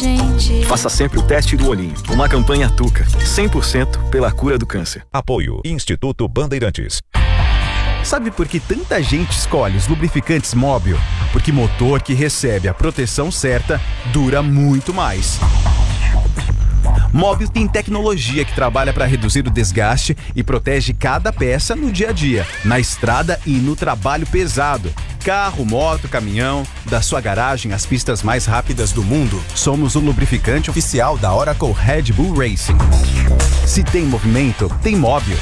gente. Faça sempre o teste do olhinho. Uma campanha Tuca, 100% pela cura do câncer. Apoio Instituto Bandeirantes. Sabe por que tanta gente escolhe os lubrificantes Móbil? Porque motor que recebe a proteção certa dura muito mais. Móbil tem tecnologia que trabalha para reduzir o desgaste e protege cada peça no dia a dia, na estrada e no trabalho pesado. Carro, moto, caminhão, da sua garagem às pistas mais rápidas do mundo, somos o lubrificante oficial da Oracle Red Bull Racing. Se tem movimento, tem Móbil.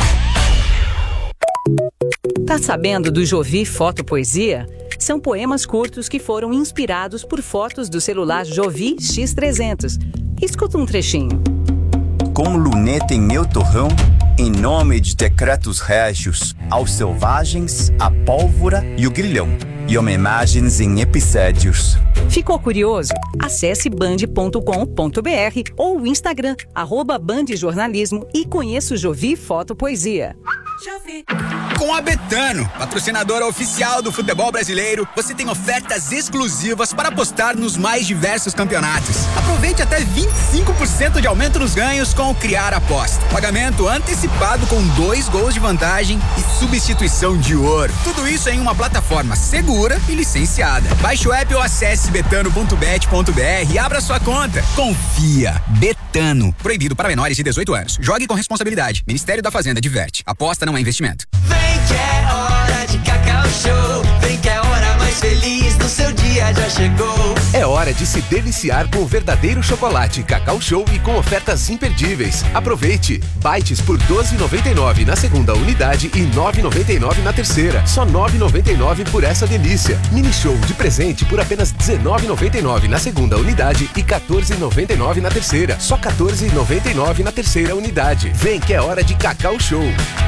Tá sabendo do Jovi Fotopoesia? São poemas curtos que foram inspirados por fotos do celular Jovi X300. Escuta um trechinho. Com luneta em meu torrão, em nome de decretos régios, aos selvagens, a pólvora e o grilhão, e homenagens em episódios. Ficou curioso? Acesse band.com.br ou o Instagram, @bandjornalismo e conheça o Jovi Fotopoesia. Com a Betano, patrocinadora oficial do futebol brasileiro, você tem ofertas exclusivas para apostar nos mais diversos campeonatos. Aproveite até 25% de aumento nos ganhos com o Criar Aposta. Pagamento antecipado com 2 gols de vantagem e substituição de ouro. Tudo isso em uma plataforma segura e licenciada. Baixe o app ou acesse betano.bet.br e abra sua conta. Confia. Betano. Proibido para menores de 18 anos. Jogue com responsabilidade. Ministério da Fazenda diverte. Aposta não é investimento. Vem que é hora de Cacau Show. Vem que é a hora mais feliz do seu dia já chegou. É hora de se deliciar com o verdadeiro chocolate Cacau Show e com ofertas imperdíveis. Aproveite! Bites por R$ 12,99 na segunda unidade e R$ 9,99 na terceira. Só R$ 9,99 por essa delícia. Mini Show de presente por apenas R$ 19,99 na segunda unidade e R$ 14,99 na terceira. Só R$ 14,99 na terceira unidade. Vem que é hora de Cacau Show.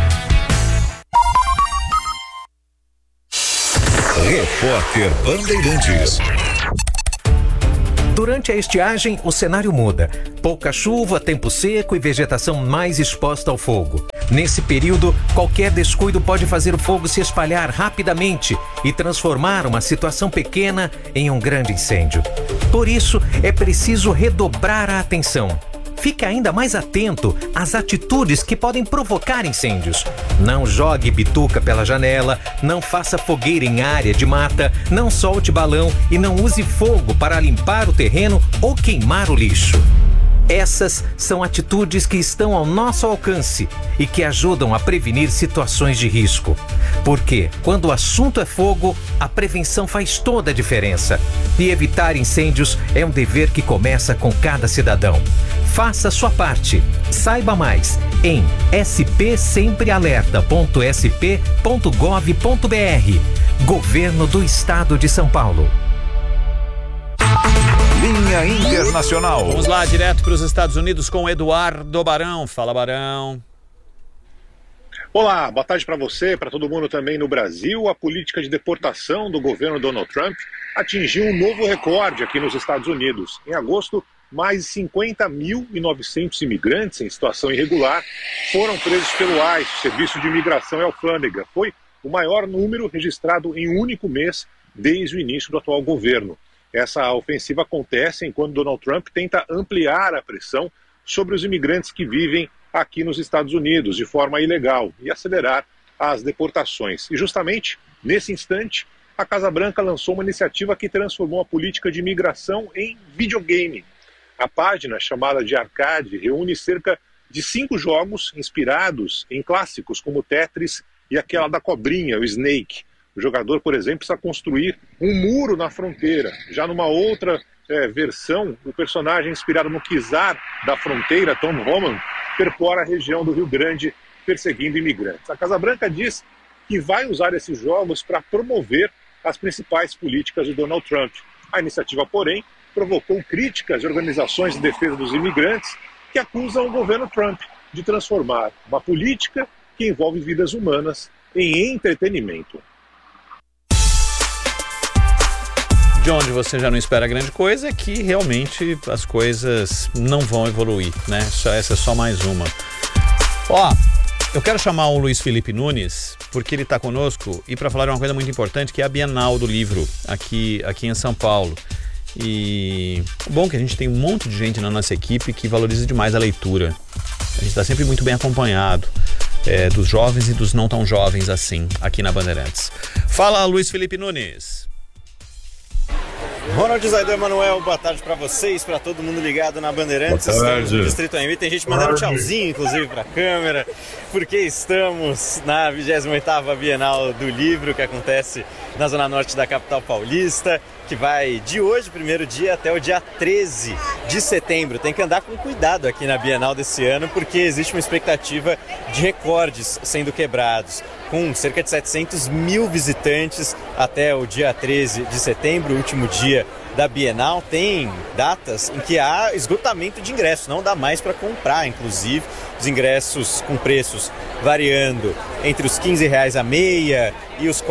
Repórter Bandeirantes. Durante a estiagem, o cenário muda. Pouca chuva, tempo seco e vegetação mais exposta ao fogo. Nesse período, qualquer descuido pode fazer o fogo se espalhar rapidamente e transformar uma situação pequena em um grande incêndio. Por isso, é preciso redobrar a atenção. Fique ainda mais atento às atitudes que podem provocar incêndios. Não jogue bituca pela janela, não faça fogueira em área de mata, não solte balão e não use fogo para limpar o terreno ou queimar o lixo. Essas são atitudes que estão ao nosso alcance e que ajudam a prevenir situações de risco. Porque, quando o assunto é fogo, a prevenção faz toda a diferença. E evitar incêndios é um dever que começa com cada cidadão. Faça a sua parte. Saiba mais em spsemprealerta.sp.gov.br. Governo do Estado de São Paulo. Linha Internacional. Vamos lá, direto para os Estados Unidos com Eduardo Barão. Fala, Barão. Olá, boa tarde para você, para todo mundo também no Brasil. A política de deportação do governo Donald Trump atingiu um novo recorde aqui nos Estados Unidos. Em agosto, mais de 50.900 imigrantes em situação irregular foram presos pelo ICE, Serviço de Imigração e Alfândega. Foi o maior número registrado em um único mês desde o início do atual governo. Essa ofensiva acontece enquanto Donald Trump tenta ampliar a pressão sobre os imigrantes que vivem aqui nos Estados Unidos de forma ilegal e acelerar as deportações. E justamente nesse instante, a Casa Branca lançou uma iniciativa que transformou a política de imigração em videogame. A página, chamada de Arcade, reúne cerca de 5 jogos inspirados em clássicos como Tetris e aquela da cobrinha, o Snake. O jogador, por exemplo, precisa construir um muro na fronteira. Já numa outra versão, o personagem inspirado no Kizar da fronteira, Tom Homan, perfora a região do Rio Grande perseguindo imigrantes. A Casa Branca diz que vai usar esses jogos para promover as principais políticas de Donald Trump. A iniciativa, porém, provocou críticas de organizações de defesa dos imigrantes que acusam o governo Trump de transformar uma política que envolve vidas humanas em entretenimento. De onde você já não espera grande coisa é que realmente as coisas não vão evoluir, né? Essa é só mais uma. Ó, eu quero chamar o Luiz Felipe Nunes, porque ele está conosco e para falar de uma coisa muito importante, que é a Bienal do Livro aqui em São Paulo. E bom que a gente tem um monte de gente na nossa equipe que valoriza demais a leitura. A gente está sempre muito bem acompanhado dos jovens e dos não tão jovens assim, aqui na Bandeirantes. Fala, Luiz Felipe Nunes. Ronald, Zaidan, Manuel, boa tarde pra vocês, pra todo mundo ligado na Bandeirantes. Estamos no Distrito AM, tem gente mandando tchauzinho, inclusive, pra câmera, porque estamos na 28ª Bienal do Livro, que acontece na Zona Norte da capital paulista, que vai de hoje, primeiro dia, até o dia 13 de setembro. Tem que andar com cuidado aqui na Bienal desse ano, porque existe uma expectativa de recordes sendo quebrados, com cerca de 700 mil visitantes até o dia 13 de setembro, o último dia da Bienal. Tem datas em que há esgotamento de ingressos, não dá mais para comprar, inclusive, os ingressos com preços variando entre os R$15 a meia e os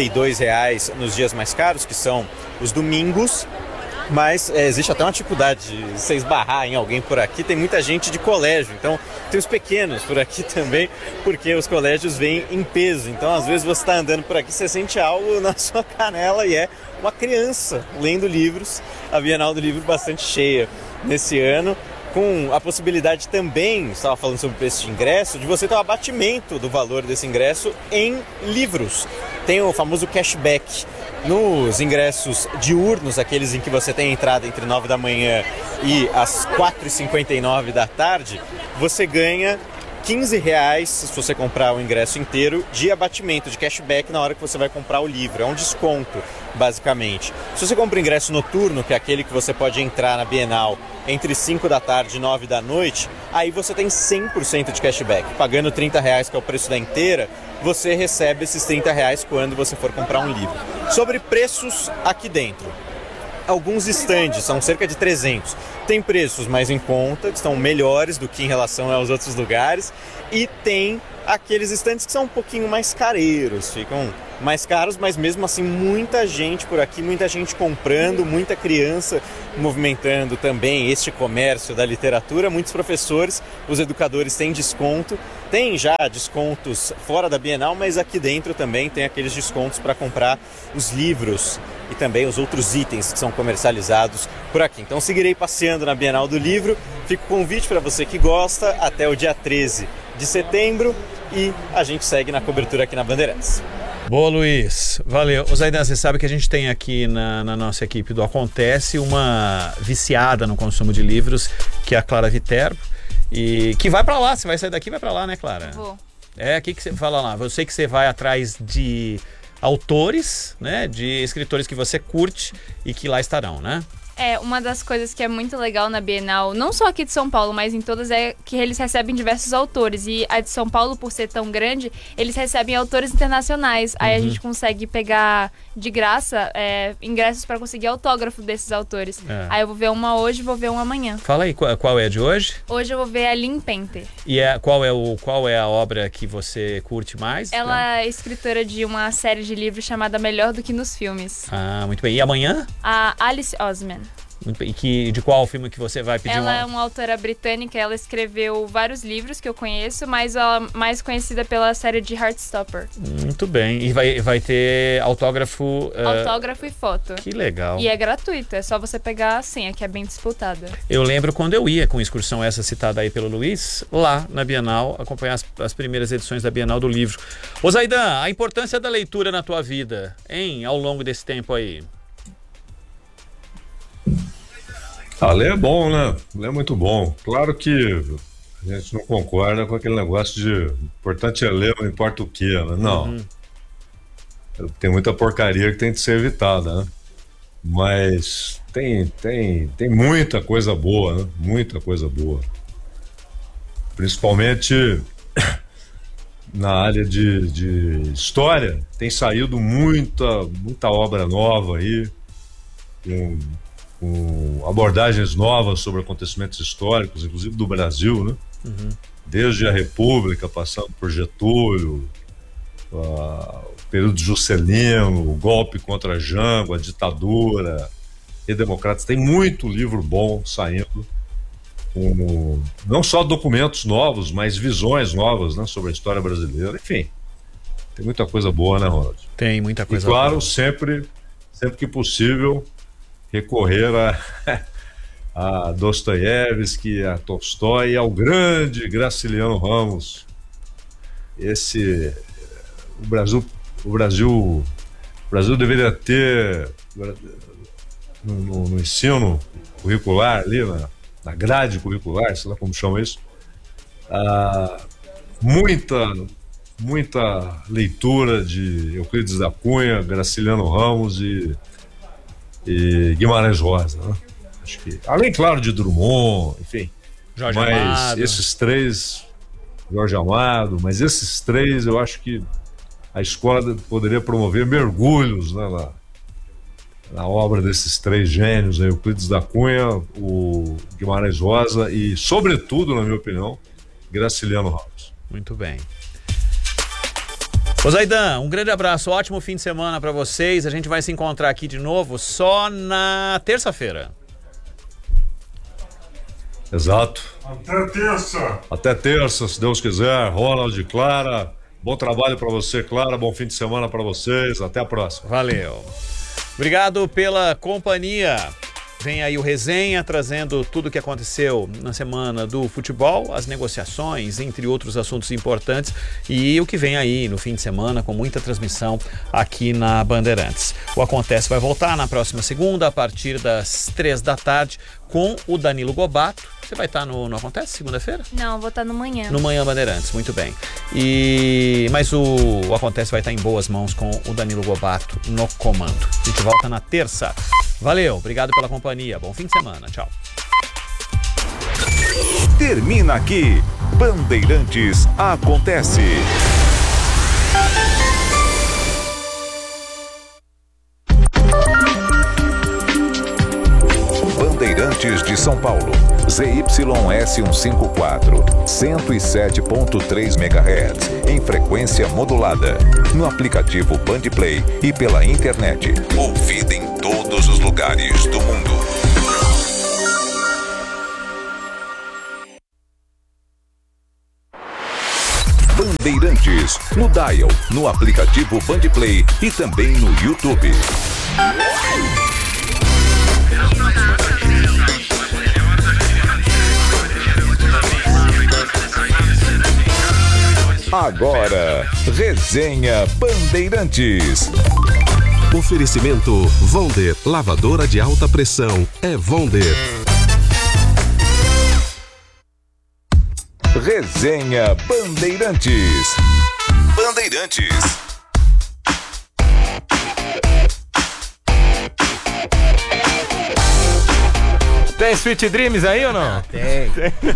R$42 nos dias mais caros, que são os domingos. Mas existe até uma dificuldade de você esbarrar em alguém por aqui. Tem muita gente de colégio, então tem os pequenos por aqui também, porque os colégios vêm em peso. Então, às vezes, você está andando por aqui, você sente algo na sua canela e é uma criança lendo livros. A Bienal do Livro bastante cheia nesse ano, com a possibilidade também, estava falando sobre o preço de ingresso, de você ter um abatimento do valor desse ingresso em livros. Tem o famoso cashback. Nos ingressos diurnos, aqueles em que você tem entrada entre 9 da manhã e as 4h59 da tarde, você ganha R$15 se você comprar o ingresso inteiro de abatimento, de cashback na hora que você vai comprar o livro. É um desconto, basicamente. Se você compra o ingresso noturno, que é aquele que você pode entrar na Bienal entre 5 da tarde e 9 da noite, aí você tem 100% de cashback. Pagando R$30, que é o preço da inteira, você recebe esses R$30 quando você for comprar um livro. Sobre preços aqui dentro. Alguns estandes, são cerca de 300. Tem preços mais em conta, que estão melhores do que em relação aos outros lugares. E tem aqueles estandes que são um pouquinho mais careiros, ficam mais caros, mas mesmo assim muita gente por aqui, muita gente comprando, muita criança movimentando também este comércio da literatura, muitos professores, os educadores têm desconto, tem já descontos fora da Bienal, mas aqui dentro também tem aqueles descontos para comprar os livros e também os outros itens que são comercializados por aqui. Então seguirei passeando na Bienal do Livro, fica o convite para você que gosta até o dia 13 de setembro e a gente segue na cobertura aqui na Bandeirantes. Boa, Luiz. Valeu. Ô, Zaidan, você sabe que a gente tem aqui na nossa equipe do Acontece uma viciada no consumo de livros, que é a Clara Viterbo, e que vai pra lá. Você vai sair daqui e vai pra lá, né, Clara? Vou. O que você fala lá? Eu sei que você vai atrás de autores, né, de escritores que você curte e que lá estarão, né? Uma das coisas que é muito legal na Bienal, não só aqui de São Paulo, mas em todas, é que eles recebem diversos autores. E a de São Paulo, por ser tão grande, eles recebem autores internacionais. Aí a gente consegue pegar de graça ingressos para conseguir autógrafo desses autores. Aí eu vou ver uma hoje e vou ver uma amanhã. Fala aí, qual é a de hoje? Hoje eu vou ver a Lynn Painter. E qual é a obra que você curte mais? Ela é escritora de uma série de livros chamada Melhor do que nos Filmes. Ah, muito bem. E amanhã? A Alice Oseman. E de qual filme que você vai pedir? Ela é uma autora britânica, ela escreveu vários livros que eu conheço, mas ela é mais conhecida pela série de Heartstopper. Muito bem. E vai ter autógrafo... Autógrafo e foto. Que legal. E é gratuito, é só você pegar a senha, que é bem disputada. Eu lembro quando eu ia com excursão essa citada aí pelo Luiz, lá na Bienal, acompanhar as primeiras edições da Bienal do Livro. Ô, Zaidan, a importância da leitura na tua vida, hein, ao longo desse tempo aí? Ler é bom, né? Ler é muito bom. Claro que a gente não concorda com aquele negócio de importante é ler, não importa o que, né? Não. Tem muita porcaria que tem de ser evitada, né? Mas tem muita coisa boa, né? Muita coisa boa. Principalmente na área de história, tem saído muita obra nova aí, com abordagens novas sobre acontecimentos históricos, inclusive do Brasil, né? Desde a República, passando por Getúlio, o período Juscelino, o golpe contra Jango, a ditadura, e democratas. Tem muito livro bom saindo, não só documentos novos, mas visões novas, né, sobre a história brasileira. Enfim, tem muita coisa boa, né, Ronald? Tem muita coisa boa. E claro, boa. sempre que possível, recorrer a Dostoiévski, a Tolstói e ao grande Graciliano Ramos. O Brasil deveria ter no ensino curricular ali, na grade curricular, sei lá como chama isso, muita leitura de Euclides da Cunha, Graciliano Ramos e Guimarães Rosa, né? Acho que, além, claro, de Drummond, enfim. Jorge mas Amado. esses três, Jorge Amado, mas esses três eu acho que a escola poderia promover mergulhos, né, na obra desses três gênios, Euclides da Cunha, o Guimarães Rosa e, sobretudo, na minha opinião, Graciliano Ramos. Muito bem. Ô Zaidan, um grande abraço, ótimo fim de semana para vocês. A gente vai se encontrar aqui de novo só na terça-feira. Exato. Até terça. Até terça, se Deus quiser. Ronald e Clara, bom trabalho para você, Clara. Bom fim de semana para vocês. Até a próxima. Valeu. Obrigado pela companhia. Vem aí o Resenha, trazendo tudo o que aconteceu na semana do futebol, as negociações, entre outros assuntos importantes, e o que vem aí no fim de semana, com muita transmissão aqui na Bandeirantes. O Acontece vai voltar na próxima segunda, a partir das 3 da tarde, com o Danilo Gobato. Você vai estar no Acontece, segunda-feira? Não, vou estar no Manhã. No Manhã Bandeirantes, muito bem. Mas o Acontece vai estar em boas mãos com o Danilo Gobato no comando. A gente volta na terça. Valeu, obrigado pela companhia. Bom fim de semana, tchau. Termina aqui, Bandeirantes Acontece. Bandeirantes de São Paulo, ZYS 154, 107.3 MHz, em frequência modulada, no aplicativo Bandplay e pela internet. Ouvida em todos os lugares do mundo. Bandeirantes, no dial, no aplicativo Bandplay e também no YouTube. Agora, Resenha Bandeirantes. Oferecimento Vonder, lavadora de alta pressão, é Vonder. Resenha Bandeirantes. Bandeirantes. Tem Sweet Dreams aí ou não? Tem.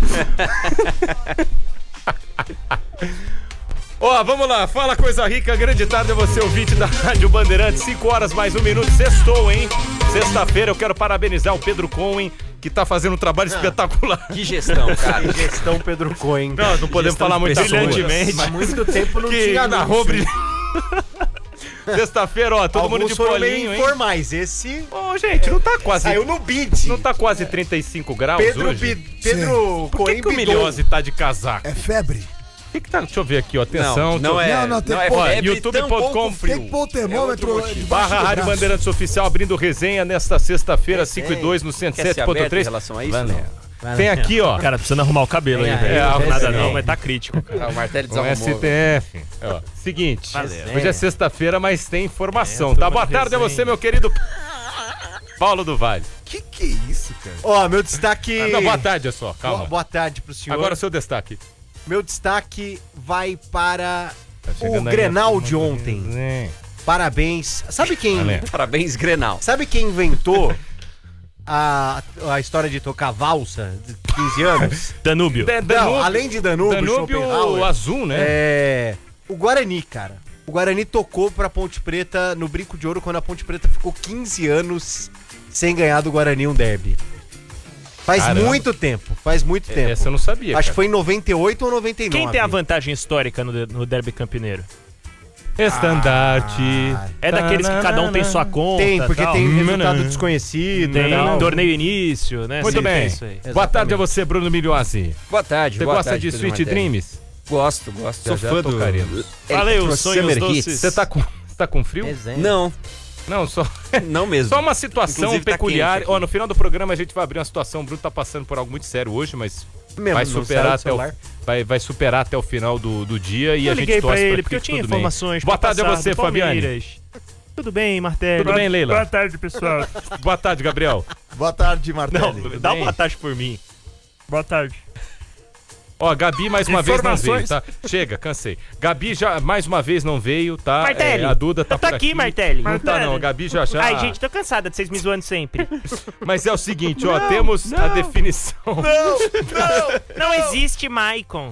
Ó, vamos lá, fala coisa rica, grande tarde a você, ouvinte da Rádio Bandeirantes, 5 horas mais 1 minuto, sextou, hein? Sexta-feira, eu quero parabenizar o Pedro Cohen, que tá fazendo um trabalho espetacular. Que gestão, cara. Que gestão, Pedro Cohen. Não podemos falar muito brilhantemente. Há muito tempo não tinha narrou Sexta-feira, ó, todo mundo de polinho, hein? Informais, esse... Ô, gente, não tá quase... Saiu no bid. Não tá quase 35 graus hoje? Pedro Por que o Milhose tá de casaco? É febre. O que tá? Deixa eu ver aqui, ó. Atenção. Não é febre, youtube.com Tem que pôr o termômetro barra Rádio Bandeirantes Oficial, abrindo resenha nesta sexta-feira, 5 e 2 no 107.3. em relação a isso, Tem aqui, ó. Cara, precisa arrumar o cabelo aí, velho. Nada não, mas tá crítico, cara. O Martelli Com desarrumou. STF. Ó, seguinte, Valeu. hoje é sexta-feira, mas tem informação, tá? Boa tarde a você, meu querido Paulo do Vale. Que é isso, cara? Ó, meu destaque... Não, boa tarde, é só, calma. Boa tarde pro senhor. Agora o seu destaque. Meu destaque vai para o chegando aí, Grenal de ontem. Parabéns. Sabe quem... Parabéns, Grenal. Sabe quem inventou a história de tocar valsa de 15 anos? Danúbio. Não, além de Danúbio Schopenhauer, azul, né? O Guarani, cara. O Guarani tocou pra Ponte Preta no Brinco de Ouro quando a Ponte Preta ficou 15 anos sem ganhar do Guarani um derby. Faz muito tempo. Essa eu não sabia, Acho que foi em 98 ou 99. Quem tem a vantagem histórica no derby campineiro? Estandarte. É daqueles que cada um tem sua conta. Tem, porque tal. tem resultado desconhecido. Tem tal. torneio início, né? Muito Sempre bem. tem isso aí. Boa tarde a você, Bruno Milhozzi. Boa tarde. Você boa gosta tarde, de Pedro Sweet Martelli. Dreams? Gosto. Sou fã do... Valeu, sonhos doces. Você tá com frio? Não. Não, só. Não mesmo. Só uma situação Inclusive, tá peculiar. quente Ó, aqui. no final do programa a gente vai abrir uma situação. O Bruno tá passando por algo muito sério hoje, mas Mesmo, vai não superar saiu do até celular. vai superar até o final do dia e Eu a gente liguei torce pra ele que porque eu fique tinha tudo bem. informações. Boa pra tarde a passar você, do Fabiane. Palmeiras. Tudo bem, Martelli? Tudo bem, Leila? Boa tarde, pessoal. Boa tarde, Gabriel. Boa tarde, Martelli. Não, dá uma boa tarde por mim. Boa tarde. Ó, Gabi mais uma vez não veio, Informações. tá? Chega, cansei. Gabi já mais uma vez não veio, tá? Martelli, a Duda tá eu tô por aqui, Martelli. Não tá não, a Gabi já. Ai, gente, tô cansada de vocês me zoando sempre. Mas é o seguinte, ó, temos a definição. Não existe Maicon.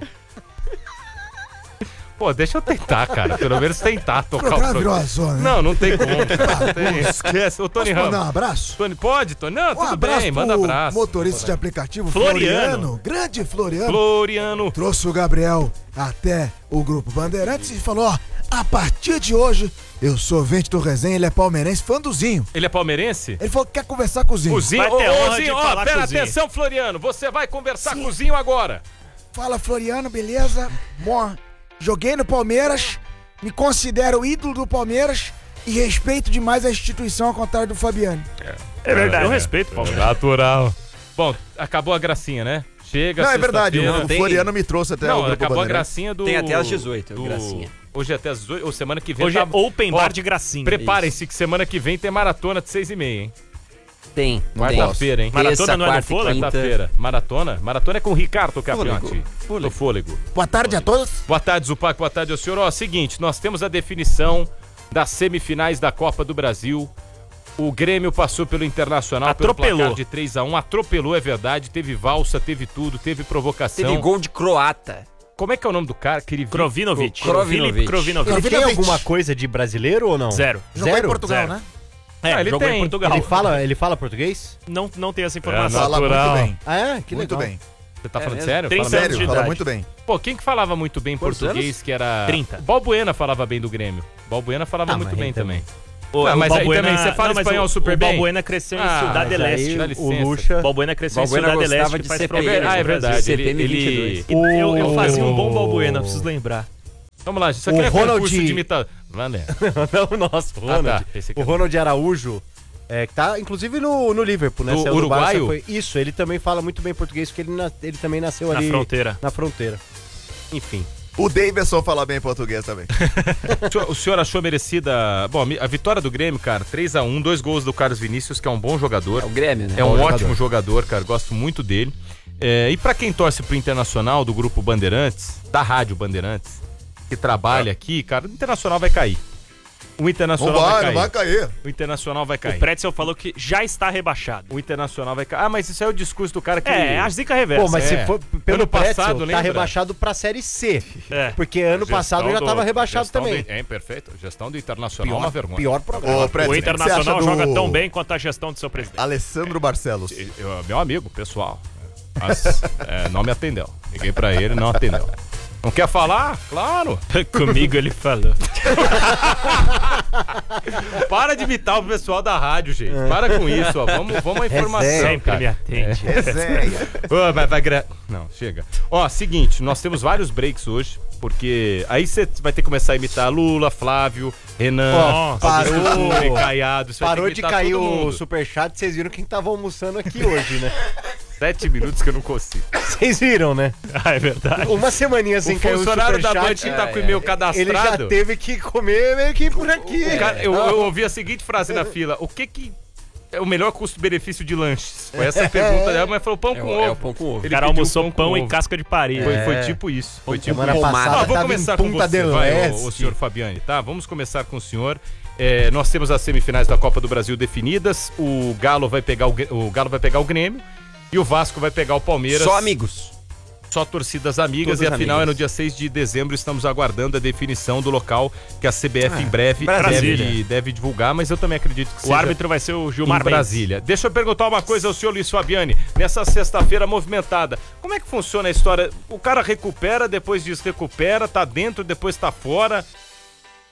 Pô, deixa eu tentar, cara. Pelo menos tentar tocar programa o virou a zona, né? Não, não tem como. Não tem. Esquece. Ô, Tony Posso mandar Ramos. um abraço? Tony, pode, Tony? Não, Um tudo abraço bem, manda pro abraço. motorista de aplicativo Floriano. Grande Floriano. Floriano. Trouxe o Gabriel até o Grupo Bandeirantes e falou, ó, a partir de hoje eu sou ouvinte do Resenha, ele é palmeirense, fã do Zinho. Ele é palmeirense? Ele falou que quer conversar com o Zinho. O Zinho, Vai ter honra de Zinho, ó, falar pera com o Zinho. atenção, Floriano. Você vai conversar com o Zinho agora. Fala, Floriano, beleza? Bom, joguei no Palmeiras, me considero ídolo do Palmeiras e respeito demais a instituição ao contrário do Fabiano. É verdade. Eu respeito o Palmeiras. Natural. Bom, acabou a gracinha, né? Chega, Não, é verdade, sexta-feira. o Floriano me trouxe até o Não, Grupo acabou a Bandeirantes. gracinha do... Tem até às 18, gracinha. Hoje é até às 18, ou semana que vem... Hoje é open bar de gracinha. Preparem-se que semana que vem tem maratona de 6h30, hein? Tem. Quarta-feira, hein? Maratona não é no fôlego? Quarta-feira. Maratona? Maratona é com o Ricardo Capriati. Do Fôlego. Boa tarde a todos. Boa tarde, Zupac. Boa tarde ao senhor. Ó, seguinte, nós temos a definição das semifinais da Copa do Brasil. O Grêmio passou pelo Internacional Atropelou. pelo placar de 3-1. Atropelou, é verdade. Teve valsa, teve tudo, teve provocação. Teve gol de croata. Como é que é o nome do cara? Krovinovic. Krovinovic. Krovinovic. Ele tem alguma coisa de brasileiro ou não? Zero. Jogou Zero? em Portugal, Zero. né? É, ele jogou tem. em Portugal. Ele fala português? Não tem essa informação. Fala muito bem. Ah, é? Que Muito legal. bem. Você tá falando mesmo? sério? 30 Fala anos mesmo. de Fala idade. muito bem. Pô, quem que falava muito bem Quantos português, que era... 30. O Balbuena falava bem do Grêmio. Balbuena falava muito mas bem aí também. O mas aí Balbuena- também, você fala não, mas espanhol super o bem? Balbuena cresceu em Ah, Cidade mas del aí, Este. dá O licença. Lucha. Balbuena cresceu em Balbuena Cidade del Este, gostava que de faz ser fronteira Ah, é com o Brasil. verdade. CPM Ele... 22. Eu fazia um bom Balbuena, preciso lembrar. Vamos lá, isso O aqui é Ronald- concurso de imitador. Vander. Não, nossa, o Ronald. tá. Esse aqui O é- Ronald Araújo, que tá inclusive no Liverpool, né? Do Saiu Barça, uruguaio? Isso, ele também fala muito bem português, porque ele também nasceu Na ali... fronteira. Na fronteira. Enfim. O Davidson fala bem português também. O senhor achou merecida... Bom, a vitória do Grêmio, cara, 3-1, 2 gols do Carlos Vinícius, que é um bom jogador. É o Grêmio, né? É um Bom ótimo jogador, cara, gosto muito dele. E pra quem torce pro Internacional, do Grupo Bandeirantes, da Rádio Bandeirantes, que trabalha aqui, cara, o Internacional vai cair. O Internacional vai cair. Não vai cair. O Internacional vai cair. O Pretzel falou que já está rebaixado. O Internacional vai cair. Ah, mas isso é o discurso do cara que... A zica reversa. Pô, mas se for pelo Ano passado, Pretzel, tá lembra? rebaixado pra Série C. É. Porque ano passado já tava rebaixado gestão também. perfeito. Gestão do Internacional é uma vergonha. Pior programa. Ô, Pretzel, O o que você Internacional acha joga do tão bem quanto a gestão do seu presidente. Alessandro Barcelos. Meu amigo, pessoal. Mas, não me atendeu. Liguei pra ele, não atendeu. Não quer falar? Claro. Comigo ele falou. Para de imitar o pessoal da rádio, gente. Para com isso, ó. Vamos à informação, Sempre cara. me atende. Resenha. Ô, Não, chega. Ó, seguinte, nós temos vários breaks hoje, porque aí você vai ter que começar a imitar Lula, Flávio, Renan, Ó, parou. Caiado. você vai ter Parou que de imitar cair todo o mundo. superchat, vocês viram quem tava almoçando aqui hoje, né? 7 minutos que eu não consigo. Vocês viram, né? Ah, é verdade. Uma semaninha sem O cair o funcionário da Band superchat. que tá com o e-mail Ele cadastrado. já teve que comer meio que por aqui. Cara, eu ouvi a seguinte frase na fila: o que é o melhor custo-benefício de lanches? Foi essa a pergunta dela, mas falou pão com ovo. É o pão com ovo. O Ele cara pediu almoçou pão com e ovo. casca de parede. Foi tipo isso. Foi tipo Semana isso. passada Vou tava começar em com Punta você, del vai, Este. o senhor Fabiani, tá? Vamos começar com o senhor. Nós temos as semifinais da Copa do Brasil definidas. O Galo vai pegar o Grêmio e o Vasco vai pegar o Palmeiras. Só amigos. Só torcidas amigas. Todas E a final amigas. é no dia 6 de dezembro. Estamos aguardando a definição do local que a CBF em breve Brasília. deve divulgar, mas eu também acredito que O seja árbitro vai ser o Gilmar em Mendes. Brasília. Deixa eu perguntar uma coisa ao senhor Luiz Fabiani. Nessa sexta-feira movimentada, como é que funciona a história? O cara recupera, depois diz recupera, tá dentro, depois tá fora.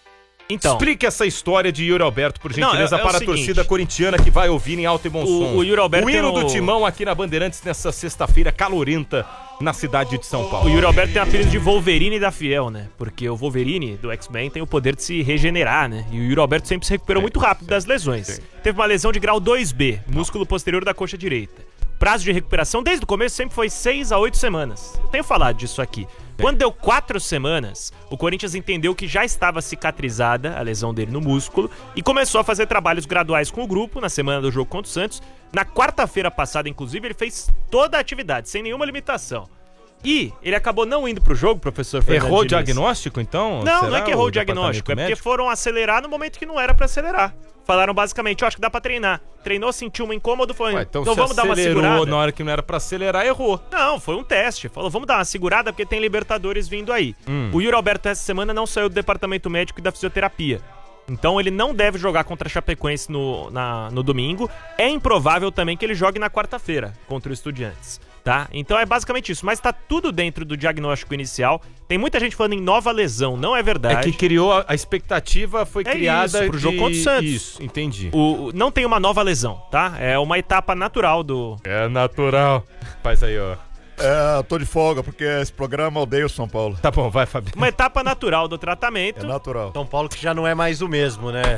Então. Explique essa história de Yuri Alberto, por gentileza, para a seguinte, torcida corintiana que vai ouvir em alto e bom som. O Yuri Alberto o hino tem do Timão aqui na Bandeirantes nessa sexta-feira calorenta na cidade de São Paulo. O Yuri Alberto tem apelido de Wolverine da Fiel, né? Porque o Wolverine do X-Men tem o poder de se regenerar, né? E o Yuri Alberto sempre se recuperou muito rápido das lesões. Teve uma lesão de grau 2B, músculo posterior da coxa direita. Prazo de recuperação desde o começo sempre foi 6 a 8 semanas. Eu tenho falado disso aqui. Quando deu 4 semanas, o Corinthians entendeu que já estava cicatrizada a lesão dele no músculo e começou a fazer trabalhos graduais com o grupo na semana do jogo contra o Santos. Na quarta-feira passada, inclusive, ele fez toda a atividade, sem nenhuma limitação. E ele acabou não indo pro jogo, professor Fernando Errou o Diniz. diagnóstico, então? Não, Será não é que errou o departamento diagnóstico, é porque médico? foram acelerar no momento que não era pra acelerar. Falaram basicamente, acho que dá pra treinar. Treinou, sentiu um incômodo, foi... Então então se vamos dar uma acelerou segurada. na hora que não era pra acelerar, errou. Não, foi um teste. Falou, vamos dar uma segurada porque tem Libertadores vindo aí. O Yuri Alberto essa semana não saiu do departamento médico e da fisioterapia. Então ele não deve jogar contra a Chapecoense no domingo. É improvável também que ele jogue na quarta-feira contra o Estudiantes. Tá? Então é basicamente isso, mas tá tudo dentro do diagnóstico inicial. Tem muita gente falando em nova lesão, não é verdade. É que criou a expectativa, foi criada isso, pro jogo contra o Santos. Isso, entendi. Não tem uma nova lesão, tá? É uma etapa natural do... É natural. Faz aí, ó. Eu tô de folga porque esse programa odeia o São Paulo. Tá bom, vai, Fabinho. Uma etapa natural do tratamento. É natural. São Paulo que já não é mais o mesmo, né?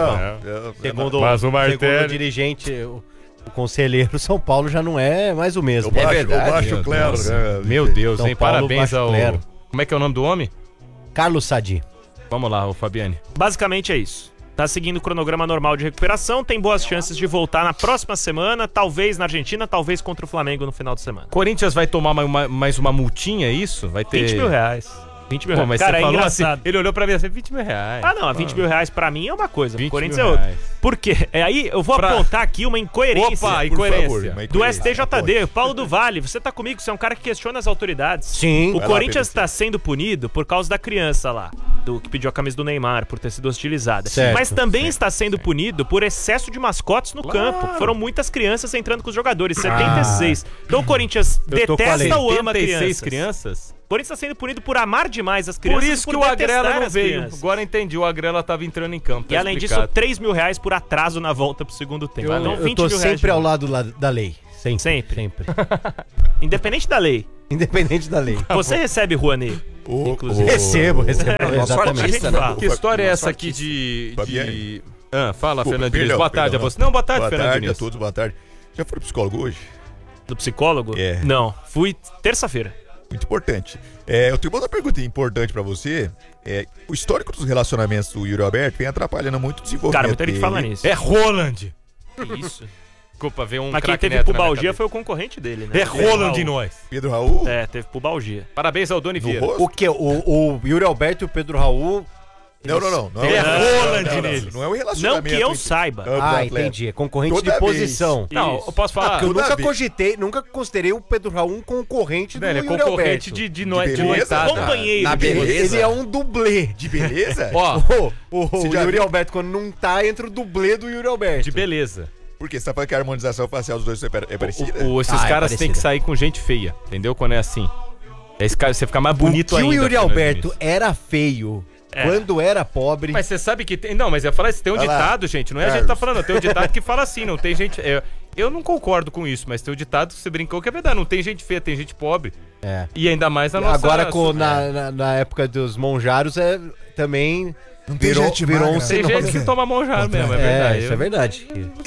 Segundo o dirigente... O conselheiro São Paulo já não é mais o mesmo. O Baixo Clero. Meu Deus, São hein? Paulo, Parabéns Baixo ao... Clero. Como é que é o nome do homem? Carlos Sadi. Vamos lá, o Fabiane. Basicamente é isso. Tá seguindo o cronograma normal de recuperação, tem boas chances de voltar na próxima semana, talvez na Argentina, talvez contra o Flamengo no final de semana. Corinthians vai tomar mais uma multinha, é isso? Vai ter... 20 mil reais. 20 mil reais. Mas cara, você é falou engraçado. assim, ele olhou pra mim assim, 20 mil reais. Ah, não, 20 mil reais pra mim é uma coisa, pro Corinthians é mil outra. reais. Por quê? Aí eu vou apontar aqui uma incoerência. Opa, incoerência. Do STJD, Paulo do Vale, você tá comigo, você é um cara que questiona as autoridades. Sim. O Corinthians tá sendo punido por causa da criança lá, que pediu a camisa do Neymar, por ter sido hostilizada. Certo, mas também está sendo punido por excesso de mascotes no campo. Foram muitas crianças entrando com os jogadores, 76. Então o Corinthians detesta ou ama 76 crianças. crianças? O Corinthians está sendo punido por amar demais as crianças. Por isso que o Agrela detestar não as veio. crianças. Agora entendi, o Agrela tava entrando em campo. E além disso, 3 mil reais por atraso na volta pro segundo tempo. Não, 20 Eu tô mil reais sempre ao lado da lei. Sempre. Independente da lei. Independente da lei. Você recebe Rouanet, inclusive. Recebo. Exatamente. Que história é essa aqui de... fala, Fernando Diniz. Boa tarde a você. Não, boa tarde, Fernando Diniz. Boa tarde a todos, boa tarde. Já foi pro psicólogo hoje? Do psicólogo? É. Não, fui terça-feira. Muito importante. Eu tenho uma outra pergunta importante pra você. O histórico dos relacionamentos do Yuri Alberto vem atrapalhando muito o desenvolvimento Cara, muita gente dele. fala nisso. É Roland. Que isso? Desculpa, ver um Mas quem craque teve Neto na pubalgia minha foi o concorrente dele, né? É Roland de nós. Pedro Raul? É, teve pubalgia. Parabéns ao Doni Vieira. O que? O Yuri Alberto e o Pedro Raul... Não. É Roland nele. Não é um relacionamento. Não que eu saiba. Entendi. É concorrente Toda de posição. vez. Não, eu posso falar. Porque eu Toda nunca vez. nunca considerei o Pedro Raul um concorrente do Ele é Yuri concorrente Alberto. de beleza? noitada. Companheiro. Na de beleza? Ele é um dublê. De beleza? Ó, O Você já Yuri viu? Alberto, quando não tá, entra o dublê do Yuri Alberto. de beleza. Por quê? Você tá falando que a harmonização facial dos dois é parecida? Esses Ah, é caras têm parecida. que sair com gente feia, entendeu? Quando é assim. Esse cara, você fica mais bonito O que ainda. o Yuri Fernando Alberto Diniz. era feio quando era pobre... Mas você sabe que tem... Não, mas eu ia falar isso, tem um Vai lá. ditado, gente. Não é a gente tá falando, tem um ditado que fala assim, não tem gente... Eu não concordo com isso, mas tem um ditado que você brincou que é verdade. Não tem gente feia, tem gente pobre. É. E ainda mais na nossa... Agora, na época dos monjaros, também... Não tem virou, gente virou um magra. Tem gente que toma monjar mesmo, é verdade. Isso é verdade.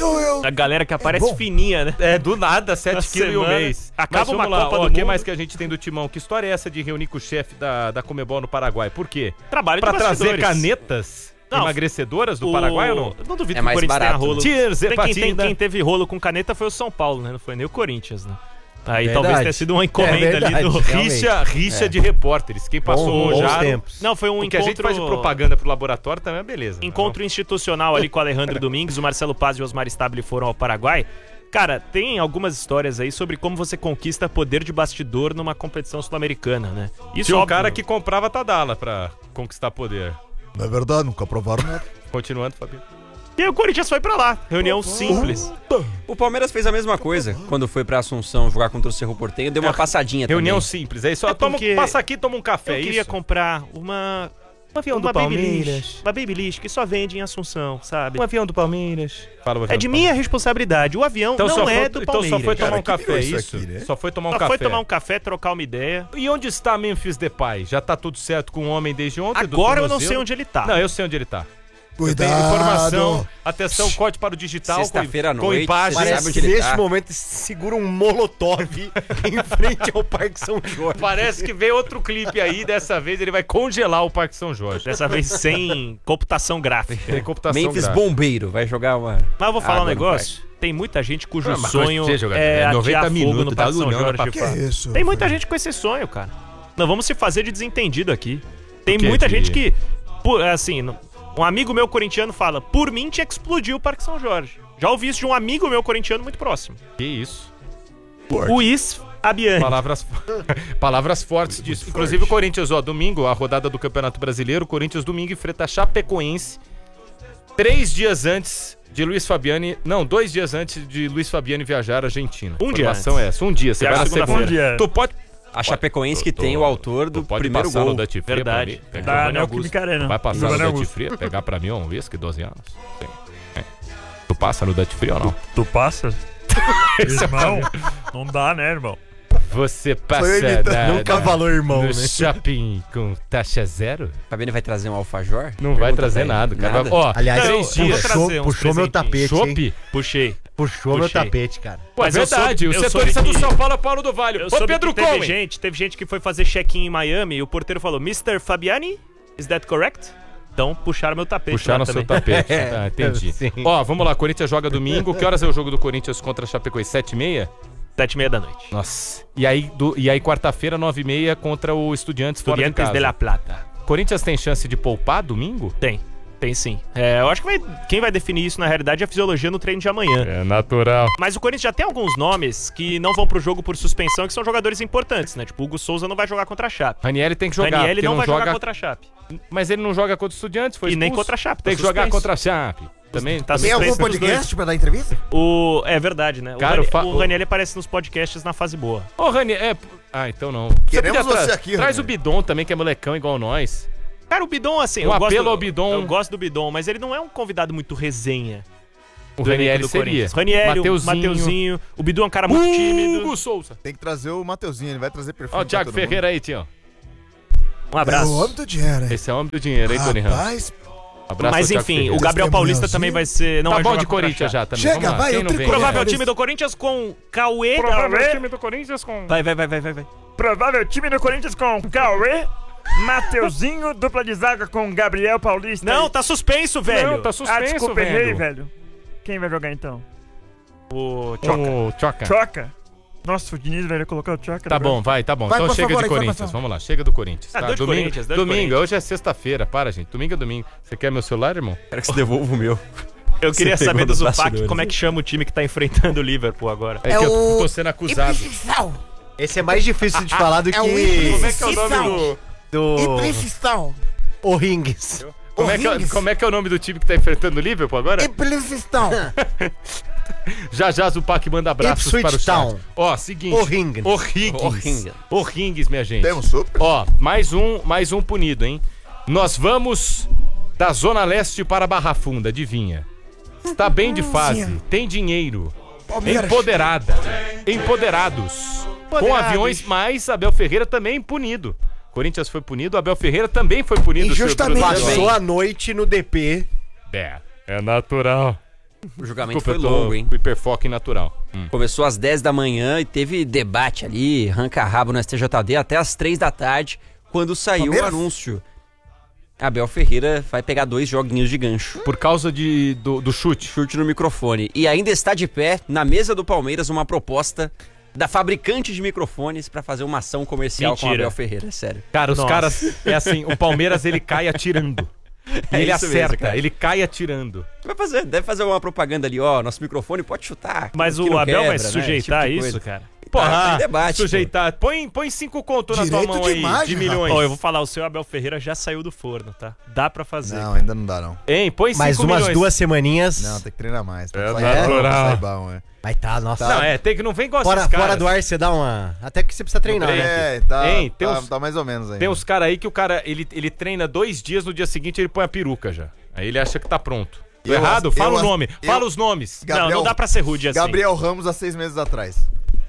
A galera que aparece fininha, né? É, do nada, 7 quilos em um semana, mês. acaba Mas uma vamos lá, Copa do o que Mundo. mais que a gente tem do Timão? Que história é essa de reunir com o chefe da Comebol no Paraguai? Por quê? Trabalho de Pra trazer bastidores. canetas Não, emagrecedoras do Paraguai ou não? Não duvido É que o mais Corinthians tenha barato, rolo. né? Quem teve rolo com caneta foi o São Paulo, né? Não foi nem o Corinthians, né? Aí Verdade. talvez tenha sido uma encomenda ali do... Rixa de repórteres. Quem passou Bons monjaro... tempos. Não, foi um O que a gente encontro... faz de propaganda pro laboratório também é beleza. Encontro institucional ali com o Alejandro Domingues, o Marcelo Paz e o Osmar Stabile foram ao Paraguai. Cara, tem algumas histórias aí sobre como você conquista poder de bastidor numa competição sul-americana, né? Isso Tinha um óbvio. cara que comprava Tadala pra conquistar poder. Não é verdade, nunca provaram nada. Continuando, Fabinho. E aí o Corinthians foi pra lá, reunião simples. O Palmeiras fez a mesma coisa quando foi pra Assunção jogar contra o Cerro Porteño. Deu uma passadinha Reunião também. simples. Aí só porque passa aqui e toma um café, Eu é queria isso? comprar uma Um avião do Palmeiras. Uma Babyliss que só vende em Assunção, sabe? Um avião do Palmeiras. Fala, É de minha responsabilidade. O avião não é do Palmeiras. Então só foi tomar Cara, um café, que isso? aqui, né? Só foi tomar um Só café. foi tomar um café, trocar uma ideia. E onde está Memphis Depay? Já tá tudo certo com o homem desde ontem? Agora eu não sei onde ele tá. Não, eu sei onde ele tá. Cuidado. Eu tenho informação. Atenção, corte para o digital. Sexta-feira à com noite, imagens. Parece que neste momento segura um molotov em frente ao Parque São Jorge. Parece que veio outro clipe aí. Dessa vez ele vai congelar o Parque São Jorge. Dessa vez sem computação gráfica. Sem computação Memphis gráfica. Bombeiro vai jogar uma. Mas eu vou falar um água no negócio. Tem muita gente cujo Ah, mas sonho gostei de jogar. é 90 atear fogo minutos, no dá Parque São União, Jorge. dá de pra- fato. Que isso, Tem muita gente com esse sonho, cara. Não vamos se fazer de desentendido aqui. Tem O quê? muita De- gente que, assim, um amigo meu corintiano fala, por mim tinha que explodir o Parque São Jorge. Já ouvi isso de um amigo meu corintiano muito próximo. Que isso? Luiz Abiani. Palavras fortes disso. Inclusive o Corinthians, ó, domingo, a rodada do Campeonato Brasileiro, o Corinthians domingo enfrenta a Chapecoense 3 dias antes de Luiz Fabiani, não, 2 dias antes de Luiz Fabiani viajar à Argentina. Um dia Informação é essa, um dia, você Viaja vai na segunda-feira. segunda-feira. Tu pode... A Chapecoense que tem o autor do pode primeiro passar gol. no Dutch Free Verdade. pra mim? Pegar Da o Neoquímica Arena. Vai passar Do no Dutch Augusto. Free, pegar pra mim um whisky, 12 anos. Sim. É. Tu passa no Dutch Free ou não? Tu passa? Irmão, não dá, né, irmão? Você passa Nunca falou irmão, no né? shopping com taxa zero? Fabiano vai trazer um alfajor? Não vai Pergunta trazer pra ele. nada, cara. Nada? Ó, Aliás, 3 dias. puxou meu tapete, Chopp? hein? Puxei. Puxou meu tapete, cara. Pô, é Mas eu verdade, soube- o eu setorista soube do que- São Paulo é Paulo do Vale. Eu Ô, soube Pedro que teve Cohen. gente que foi fazer check-in em Miami e o porteiro falou, Mr. Fabiani, is that correct? Então puxaram meu tapete. Puxaram lá seu também. tapete. Ah, entendi. Sim. Ó, vamos lá, Corinthians joga domingo. Que horas é o jogo do Corinthians contra a Chapecoense? 7h30? 7h30 da noite. Nossa. E aí, quarta-feira, 9h30 contra o Estudiantes fora de Estudiantes casa. de La Plata. Corinthians tem chance de poupar domingo? Tem sim. Eu acho que quem vai definir isso na realidade é a fisiologia no treino de amanhã. É natural. Mas o Corinthians já tem alguns nomes que não vão pro jogo por suspensão, que são jogadores importantes, né? Tipo, o Hugo Souza não vai jogar contra a Chape. Ranieri tem que jogar. Ranieri porque não vai joga jogar contra a Chape. Mas ele não joga contra o Estudiantes, foi E nem expulso. contra a Chape. Tem tá que jogar suspenso. contra a Chape. Também Tá Tem algum suspenso nos podcast dois. pra dar entrevista? É verdade, né? Cara, o Ranieri aparece nos podcasts na fase boa. Ô, Ranieri, então não. Queremos podia você aqui, Traz Ranieri. o Bidon também, que é molecão igual nós. Cara, o Bidon, assim, Um apelo ao Bidon. Eu gosto do Bidon, mas ele não é um convidado muito resenha. O do elenco Ranieri do seria. Corinthians. Ranieri, Mateuzinho. O Bidon é um cara muito tímido. Hugo Souza. Tem que trazer o Mateuzinho, ele vai trazer perfil. Ó, o Thiago Ferreira aí, tio. Um abraço. É o homem do dinheiro, hein? Esse é o homem do dinheiro, hein, Tony Ramos? Rapaz, Abraço Mas ao Thiago enfim, Ferreira. o Gabriel Paulista Testemunhozinho. também vai ser. Não Tá vai bom jogar de contra a Corinthians Chape. já também. Chega, Vamos lá, vai, quem o não vem? tricolor. Provável time do Corinthians com Cauê. Provável time do Corinthians com... Vai. Provável time do Corinthians com Cauê, Mateuzinho, dupla de zaga com Gabriel Paulista. Não, tá suspenso, velho. Não, tá suspenso, desculpa, velho. errei, velho. Quem vai jogar então? O O Choca. Choca? Nossa, o Diniz, velho, colocou o Choca. Tá bom, tá bom. Vai, Então por chega favor, de Corinthians, informação. vamos lá, chega do Corinthians. Ah, Tá? deu de Domingo, Corinthians, deu de domingo, Corinthians. hoje é sexta-feira, para, gente. Domingo é domingo. Você quer meu celular, irmão? Quero que você devolva o meu. Eu queria Você saber pegou do nos Zupac bastidores. como é que chama o time que tá enfrentando o Liverpool agora. É que eu tô sendo acusado. Imprecisão. Esse é mais difícil de falar do que... o Como é que é o imprecisão. nome do... Imprecisão. O Rings. Como é que é o nome do time que tá enfrentando o Liverpool agora? Imprecisão. Já Zupac manda abraços Ipswich para o chat. Town. Ó, seguinte. O'Higgins. O'Higgins, minha gente. Temos super? Ó, mais um punido, hein? Nós vamos da Zona Leste para Barra Funda, adivinha? Está bem de fase, tem dinheiro, Palmeiras. empoderados, com aviões, mas Abel Ferreira também punido. Corinthians foi punido, Abel Ferreira também foi punido. Injustamente. seu Passou Cruzeiro. a noite no DP. É natural. O julgamento Desculpa, foi eu tô longo, hein? com hiperfoco em natural. Começou às 10 da manhã e teve debate ali, arranca-rabo no STJD até às 3 da tarde, quando saiu Palmeiras? o anúncio. Abel Ferreira vai pegar 2 joguinhos de gancho. Por causa do chute. Chute no microfone. E ainda está de pé, na mesa do Palmeiras, uma proposta da fabricante de microfones pra fazer uma ação comercial com o Mentira. Abel Ferreira, sério. Cara, os Nossa. caras, é assim, o Palmeiras ele cai atirando. É Ele isso mesmo, acerta, cara. ele cai atirando. Deve fazer uma propaganda ali, ó, nosso microfone pode chutar. Mas que o não Abel vai quebra, se né? sujeitar Esse tipo de a isso, coisa. cara? Porra, debate, sujeitar. Põe 5 conto na tua mão aí, de milhões. Ó, eu vou falar, o seu Abel Ferreira já saiu do forno, tá? Dá pra fazer. Não, ainda não dá, não. Hein, põe 5 Mais milhões. umas 2 semaninhas. Não, tem que treinar mais. É natural. Sai bom, é. Vai tá, nossa. Não, tem que não vem com esses Fora caras. do ar você dá uma... Até que você precisa treinar, né? Tá mais ou menos aí. Tem uns caras aí que o cara, ele treina 2 dias, no dia seguinte ele põe a peruca já. Aí ele acha que tá pronto. Tô errado? Fala o nome. Fala os nomes. Gabriel, não dá pra ser rude assim. Gabriel Ramos há 6 meses atrás.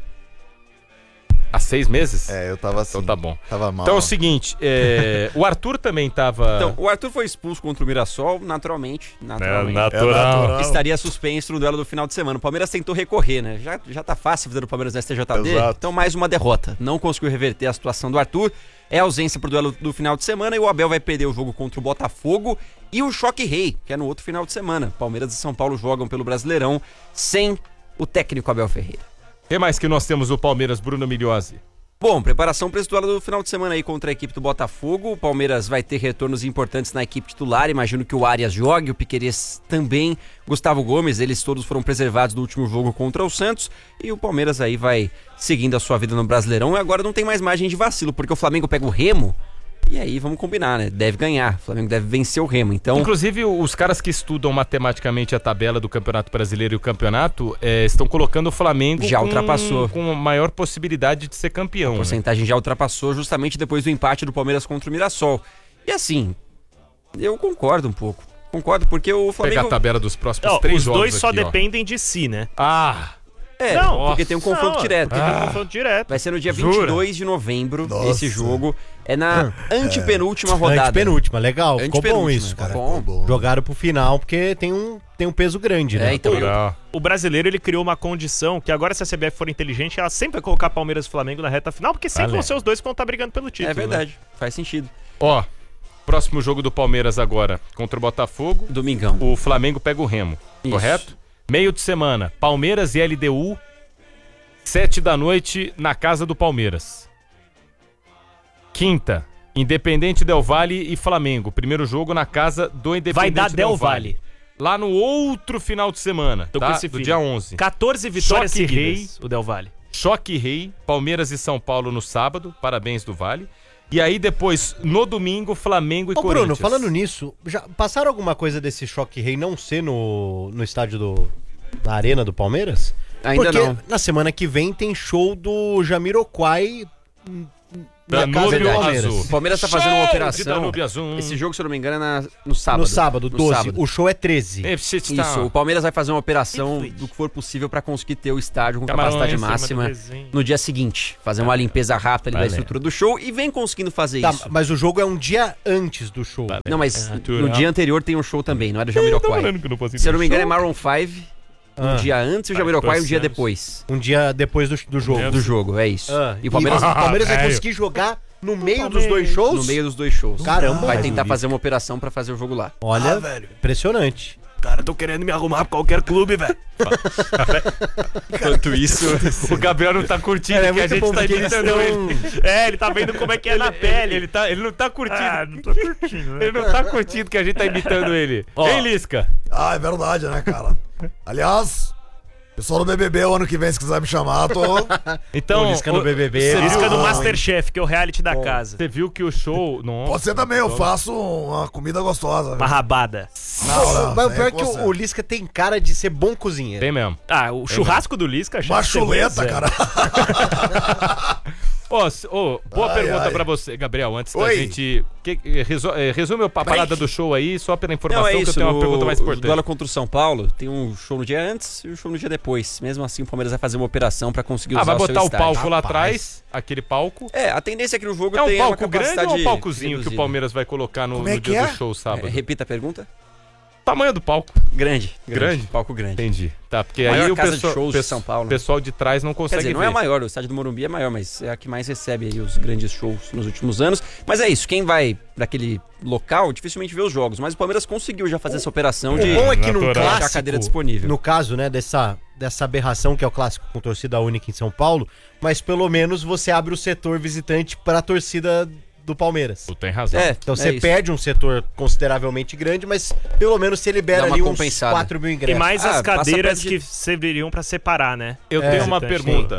Há 6 meses? Eu tava assim. Então tá bom. Tava mal. Então é o seguinte, o Arthur também tava... Então, o Arthur foi expulso contra o Mirassol, naturalmente. natural. Estaria suspenso no duelo do final de semana. O Palmeiras tentou recorrer, né? Já tá fácil fazer o Palmeiras no STJD. Exato. Então, mais uma derrota. Não conseguiu reverter a situação do Arthur. É ausência pro duelo do final de semana e o Abel vai perder o jogo contra o Botafogo e o Choque Rei, que é no outro final de semana. Palmeiras e São Paulo jogam pelo Brasileirão sem o técnico Abel Ferreira. O que mais que nós temos o Palmeiras, Bruno Migliozzi? Bom, preparação para esse duelo do final de semana aí contra a equipe do Botafogo. O Palmeiras vai ter retornos importantes na equipe titular. Imagino que o Arias jogue, o Piquerez também, Gustavo Gomes, eles todos foram preservados no último jogo contra o Santos. E o Palmeiras aí vai seguindo a sua vida no Brasileirão. E agora não tem mais margem de vacilo, porque o Flamengo pega o Remo. E aí, vamos combinar, né? Deve ganhar. O Flamengo deve vencer o Remo, então... Inclusive, os caras que estudam matematicamente a tabela do Campeonato Brasileiro e o campeonato estão colocando o Flamengo já ultrapassou. Com maior possibilidade de ser campeão. A porcentagem já ultrapassou justamente depois do empate do Palmeiras contra o Mirassol. E assim, eu concordo um pouco. Concordo, porque o Flamengo... Pegar a tabela dos próximos 3 jogos. Os dois só aqui, dependem de si, né? Porque tem um confronto direto. Tem um confronto direto. Vai ser no dia 22 de novembro esse jogo. É na antepenúltima rodada. Antepenúltima, legal. Ficou bom isso, cara. Bom. Jogaram pro final porque tem um peso grande, né? Então, o brasileiro, ele criou uma condição que agora, se a CBF for inteligente, ela sempre vai colocar Palmeiras e Flamengo na reta final, porque sempre vão ser os dois que vão estar brigando pelo título. É verdade, né? Faz sentido. Ó, próximo jogo do Palmeiras agora, contra o Botafogo. Domingão. O Flamengo pega o Remo, correto? Meio de semana, Palmeiras e LDU, 7 da noite, na casa do Palmeiras. Quinta, Independente Del Valle e Flamengo. Primeiro jogo na casa do Independente Vai dar Del Valle. Lá no outro final de semana, tá? Do dia 11. 14 vitórias Choque seguidas, o Del Valle. Choque Rei, Palmeiras e São Paulo no sábado. Parabéns do Vale. E aí depois, no domingo, Flamengo e Corinthians. Bruno, falando nisso, já passaram alguma coisa desse Choque Rei não ser no estádio da Arena do Palmeiras? Ainda porque não. Na semana que vem tem show do Jamiroquai na casa do Palmeiras. O Palmeiras tá fazendo uma operação. Azul. Esse jogo, se eu não me engano, é no sábado. No sábado, 12. O show é 13. Isso, o Palmeiras vai fazer uma operação do que for possível pra conseguir ter o estádio com capacidade máxima no dia seguinte. Fazer uma limpeza rápida ali da estrutura do show e vem conseguindo fazer isso. Mas o jogo é um dia antes do show. Não, mas no dia anterior tem um show também, não é do Jamiroquai. Se eu não me engano, é Maroon 5. Um dia antes e o Jamiroquai um dia depois. Um dia depois do jogo. Do jogo, é isso. E o Palmeiras vai conseguir jogar no meio dos dois shows? No meio dos dois shows. Caramba. Vai tentar fazer uma operação pra fazer o jogo lá. Olha, velho, impressionante. Cara, tô querendo me arrumar pra qualquer clube, velho. Enquanto isso, o Gabriel não tá curtindo que a gente tá imitando ele. Ele tá vendo como é que é na pele. Ele não tá curtindo. Não tô curtindo, né? Ele não tá curtindo que a gente tá imitando ele. Hein, Lisca? É verdade, né, cara? Aliás, pessoal do BBB, o ano que vem, se quiser me chamar, tô... Então, Lisca no BBB. Lisca do Masterchef, que é o reality da casa. Você viu que o show... Nossa, Pode ser também, eu faço uma comida gostosa. Uma rabada. Mas o pior é que o Lisca tem cara de ser bom cozinheiro. Tem mesmo. O churrasco do Lisca... Uma chuleta, cara. Boa pergunta pra você, Gabriel, antes da gente... resume a parada do show aí, só pela informação, que eu tenho uma pergunta mais importante. O duelo contra o São Paulo tem um show no dia antes e um show no dia depois. Mesmo assim, o Palmeiras vai fazer uma operação pra conseguir usar o seu vai botar estádio. o palco lá atrás, aquele palco. A tendência é que no jogo é um tenha uma palco grande capacidade ou um palcozinho reduzida. que o Palmeiras vai colocar no dia do show sábado? Repita a pergunta. Tamanho do palco. Grande. Grande? Palco grande. Entendi. Tá, porque Maior aí o casa de shows de São Paulo. O pessoal de trás não consegue Quer dizer, não é a maior, o estádio do Morumbi é maior, mas é a que mais recebe aí os grandes shows nos últimos anos. Mas é isso, quem vai naquele local dificilmente vê os jogos, mas o Palmeiras conseguiu já fazer essa operação de bom é que num deixar clássico, a cadeira disponível. No caso, né, dessa aberração que é o clássico com torcida única em São Paulo, mas pelo menos você abre o setor visitante para a torcida do Palmeiras. Tu tem razão. Então você perde um setor consideravelmente grande, mas pelo menos você libera ali uns 4 mil ingressos. E mais as cadeiras que serviriam pra separar, né? Eu tenho uma pergunta.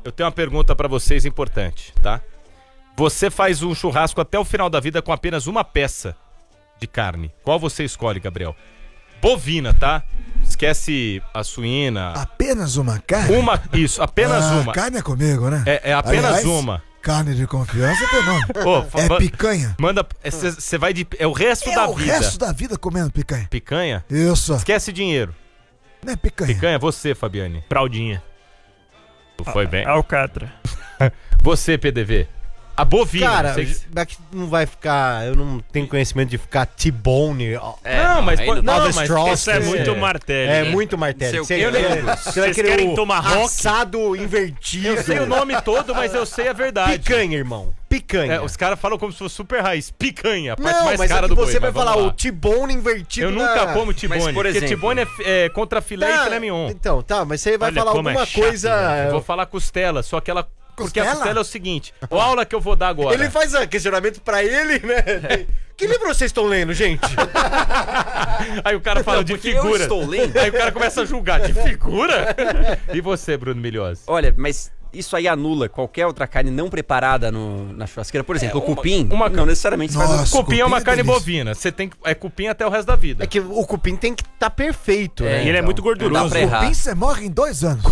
eu tenho uma pergunta pra vocês importante, tá? Você faz um churrasco até o final da vida com apenas uma peça de carne. Qual você escolhe, Gabriel? Bovina, tá? Esquece a suína. Apenas uma carne? Isso, apenas uma. Carne é comigo, né? É apenas Aliás, uma. Carne de confiança tem nome. É picanha. Manda. Você vai de. É o resto da vida. É o resto da vida comendo picanha. Picanha? Isso. Esquece dinheiro. Não é picanha. Picanha, você, Fabiane. Fraldinha. Foi bem. Alcatra. Você, PDV. A bovina. Cara, não vai ficar. Eu não tenho conhecimento de ficar T-bone. Isso é muito martelo. É muito martelo. Vocês querem tomahawk? Assado invertido. Eu sei o nome todo, mas eu sei a verdade. Picanha, irmão. Picanha. Os caras falam como se fosse super raiz. Picanha, a parte Não, mais mas cara é que do boi. você vai Mas falar vamos lá. o T-bone invertido. Eu nunca como T-bone, Mas, por porque exemplo- T-bone é contra filé e filé mignon. Então, tá, mas você vai Olha falar como alguma chato, coisa. velho. Eu vou falar costela, só que ela. Porque a Costela? costela é o seguinte: a aula que eu vou dar agora. Ele faz questionamento pra ele, né? Que livro vocês estão lendo, gente? Aí o cara fala de porque eu figura. estou lendo. Aí o cara começa a julgar de figura. E você, Bruno Milhiosi? Olha, mas isso aí anula qualquer outra carne não preparada na churrasqueira. Por exemplo, o cupim, não necessariamente Nossa, faz... cupim é uma carne bovina. Você tem é cupim até o resto da vida. É que o cupim tem que estar perfeito, né? E ele é muito gorduroso. Cupim você morre em 2 anos.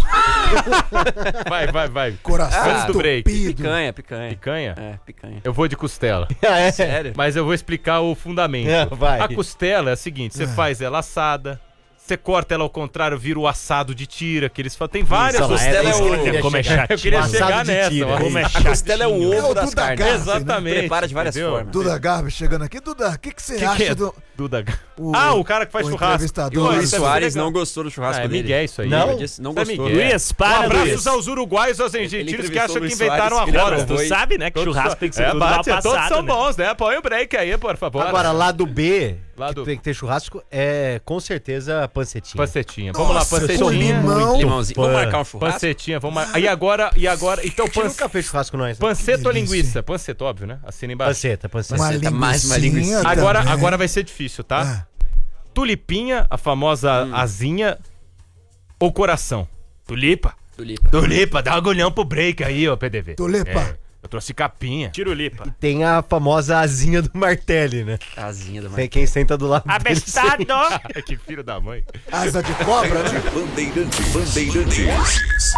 Vai. Coração Antes do break. Picanha. Picanha? É, picanha. Eu vou de costela. É? Sério? Mas eu vou explicar o fundamento. Vai. A costela é a seguinte: você faz ela assada, você corta ela ao contrário, vira o assado de tira, que eles falam. Tem várias costela Como é chato. Eu queria Assado chegar de nessa. tira. ó. Como é A chato. costela é o ovo das Duda carnes. Garbi, Exatamente. Prepara de várias entendeu? formas. Duda Garbi chegando aqui. Duda, o que você acha é do... Duda Garbi? o- O cara que faz o churrasco. entrevistador. E o Luiz Isso é Soares legal. não gostou do churrasco É dele. Miguel isso aí. Não? Ele disse, não Isso é gostou. Miguel. Luiz, para, Abraços Luiz. aos uruguaios e aos argentinos que acham que Luiz inventaram Soares, a roda. Tu sabe, né, que churrasco tem que ser tudo bate, mal todos passado, são né? bons, né? Põe o break aí, por favor. Agora, lado B, Lado- que tem que ter churrasco, é com certeza pancetinha. Pancetinha. Vamos lá, Nossa, eu sou pancetinha. limão. Limãozinho. Vamos marcar um churrasco? Pancetinha, vamos mar... E agora, então, A gente nunca fez churrasco nós. Né? panceta ou delícia. linguiça? Panceta, óbvio, né? Assina embaixo. Panceta. Uma Panceta, mais uma linguicinha linguiça. também. Agora vai ser difícil, tá? Tulipinha, a famosa asinha ou coração? Tulipa. Tulipa, dá um agulhão pro break aí, ó, PDV. Tulipa. Eu trouxe capinha. Tirulipa. Tem a famosa asinha do Martelli, né? Casinha da Tem quem senta do lado dele. Abestado! Que filho da mãe. Asa de cobra, né? Bandeirantes.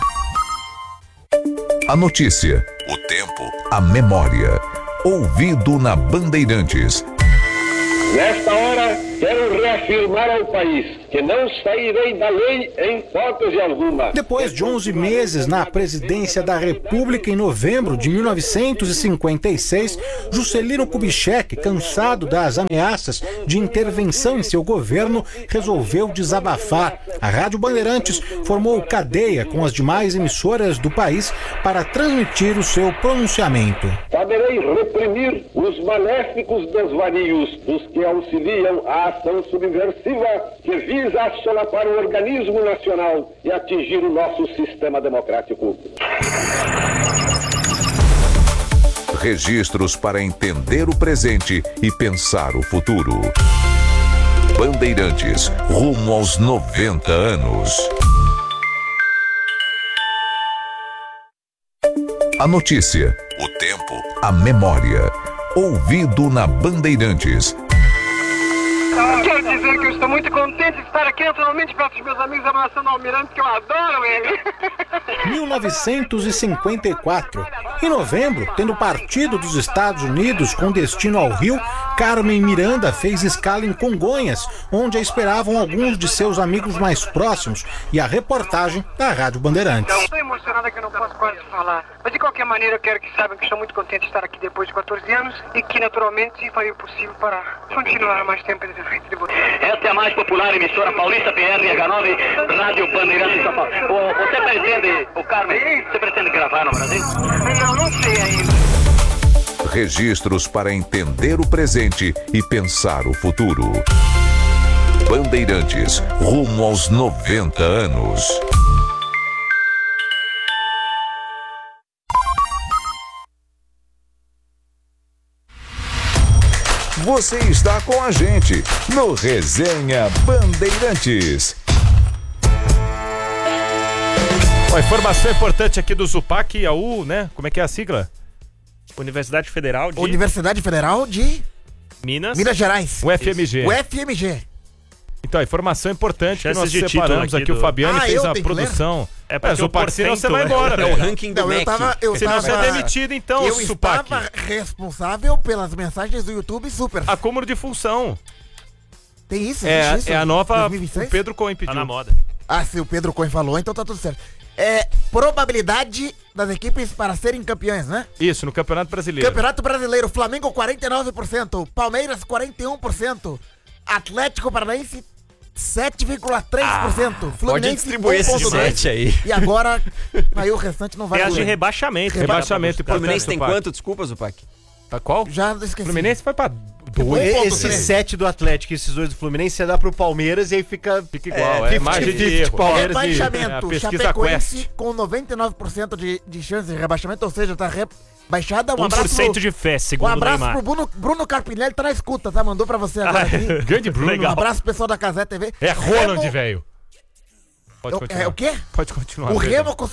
A notícia, o tempo, a memória. Ouvido na Bandeirantes. Nesta hora, quero reafirmar ao país que não sairei da lei em hipótese alguma. Depois de 11 meses na presidência da República em novembro de 1956, Juscelino Kubitschek, cansado das ameaças de intervenção em seu governo, resolveu desabafar. A Rádio Bandeirantes formou cadeia com as demais emissoras do país para transmitir o seu pronunciamento. Saberei reprimir os maléficos desvarios dos que auxiliam a ação subversiva que visa assolapar o organismo nacional e atingir o nosso sistema democrático. Registros para entender o presente e pensar o futuro. Bandeirantes, rumo aos 90 anos. A notícia, o tempo, a memória. Ouvido na Bandeirantes. Quero dizer que eu estou muito contente de estar aqui naturalmente perto dos meus amigos abraçando o Almirante, que eu adoro ele. 1954. Em novembro, tendo partido dos Estados Unidos com destino ao Rio, Carmen Miranda fez escala em Congonhas, onde a esperavam alguns de seus amigos mais próximos, e a reportagem da Rádio Bandeirantes. Estou emocionada que eu não posso quase falar. Mas de qualquer maneira eu quero que saibam que estou muito contente de estar aqui depois de 14 anos e que naturalmente farei o possível para continuar mais tempo de frente de vocês. Esta é a mais popular emissora paulista PRH9, Rádio Bandeirantes de São Paulo. Você pretende, o Carmen, você pretende gravar no Brasil? Não sei ainda. Registros para entender o presente e pensar o futuro. Bandeirantes, rumo aos 90 anos. Você está com a gente no Resenha Bandeirantes. Bom, informação importante aqui do Zupac, a U, né? Como é que é a sigla? Universidade Federal de... Universidade Federal de... Minas Gerais. UFMG. UFMG. Então, a informação importante que nós Chances de separamos título aqui. aqui O Fabiano fez eu a tenho que ler? produção. É pra ter o Zupac, senão você vai porcento, embora. É o velho. ranking do Não, MEC. Senão você é demitido, então, Eu Zupac. estava responsável pelas mensagens do YouTube Super. Acúmulo de função. Tem isso? Existe isso? É a nova... 2026? O Pedro Cohen pediu. Tá na moda. Ah, se o Pedro Cohen falou, então tá tudo certo. Probabilidade das equipes para serem campeões, né? Isso, no Campeonato Brasileiro. Campeonato Brasileiro, Flamengo 49%, Palmeiras 41%, Atlético Paranaense 7,3%, Pode distribuir esse 1,2%. 7 aí. E agora, aí o restante não vai É as de doer. rebaixamento. Rebaixamento O Fluminense tem Zupac. quanto? Desculpa, Zupac. Tá qual? Já O esqueci. Fluminense vai pra 2. Esse 7 do Atlético e esses 2 do Fluminense, você dá pro Palmeiras e aí fica igual, é margem de erro. Palmeiras Rebaixamento, pesquisa Chapecoense Quest. com 99% de chance de rebaixamento, ou seja, tá rebaixada. 1% de fé, Um segundo o abraço Neymar. pro Bruno Carpinelli, tá na escuta, tá? Mandou pra você agora aqui. Grande Bruno. Um abraço pro pessoal da Casé TV. É Ronald, Remo- velho. Pode continuar. o quê? Pode continuar. O Pedro. Remo com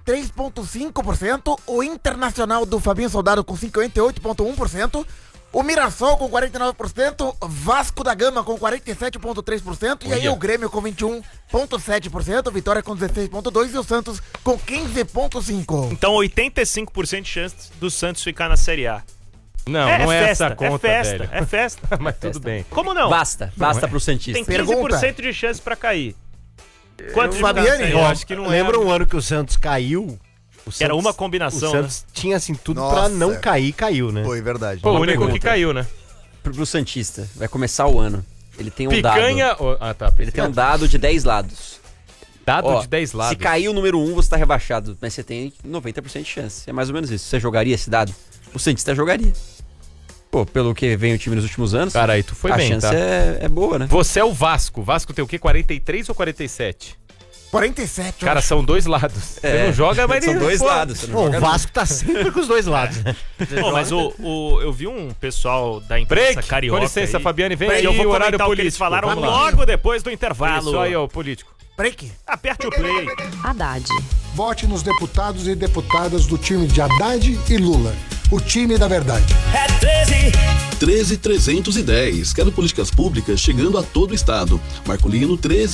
73,5%, o Internacional do Fabinho Soldado com 58,1%, o Mirassol com 49%, Vasco da Gama com 47,3%, e aí Olha. o Grêmio com 21,7%, Vitória com 16,2% e o Santos com 15,5%. Então 85% de chance do Santos ficar na Série A. Não, não é festa, essa a conta, é festa, velho. é festa. Mas tudo bem. Como não? Basta pro Santista. Tem 15% Pergunta. de chance pra cair. Quanto de Fabiane, ficar na Série A? Eu acho que não Lembra um ano que o Santos caiu? O Que era uma combinação, O Santos tinha assim tudo pra Nossa. não cair, caiu, né? Foi verdade. Pô, o único pergunta. que caiu, né? Pro Santista. Vai começar o ano. Ele tem um Picanha... dado. Ah, tá. Ele tem um dado de 10 lados. Dado Ó, de 10 lados. Se cair o número 1, você tá rebaixado. Mas você tem 90% de chance. É mais ou menos isso. Você jogaria esse dado? O Santista jogaria. Pô, pelo que vem o time nos últimos anos, Cara, aí tu foi a bem, chance tá? é boa, né? Você é o Vasco. O Vasco tem o quê? 43 ou 47? 47, Cara, são dois lados. Você não joga, mas são ele- dois pô, lados. Você não Bom, joga o Vasco tá sempre com os dois lados, né? Pô, mas eu vi um pessoal da imprensa Break. carioca Com licença, aí, Fabiane, vem e aí eu vou o horário comentar o que político. eles falaram Vamos lá. logo depois do intervalo. Isso aí, ó, o político. break. Aperte o play. Haddad. Vote nos deputados e deputadas do time de Haddad e Lula. O time da verdade. É 13. 13310. Quero políticas públicas chegando a todo o estado. Marcolino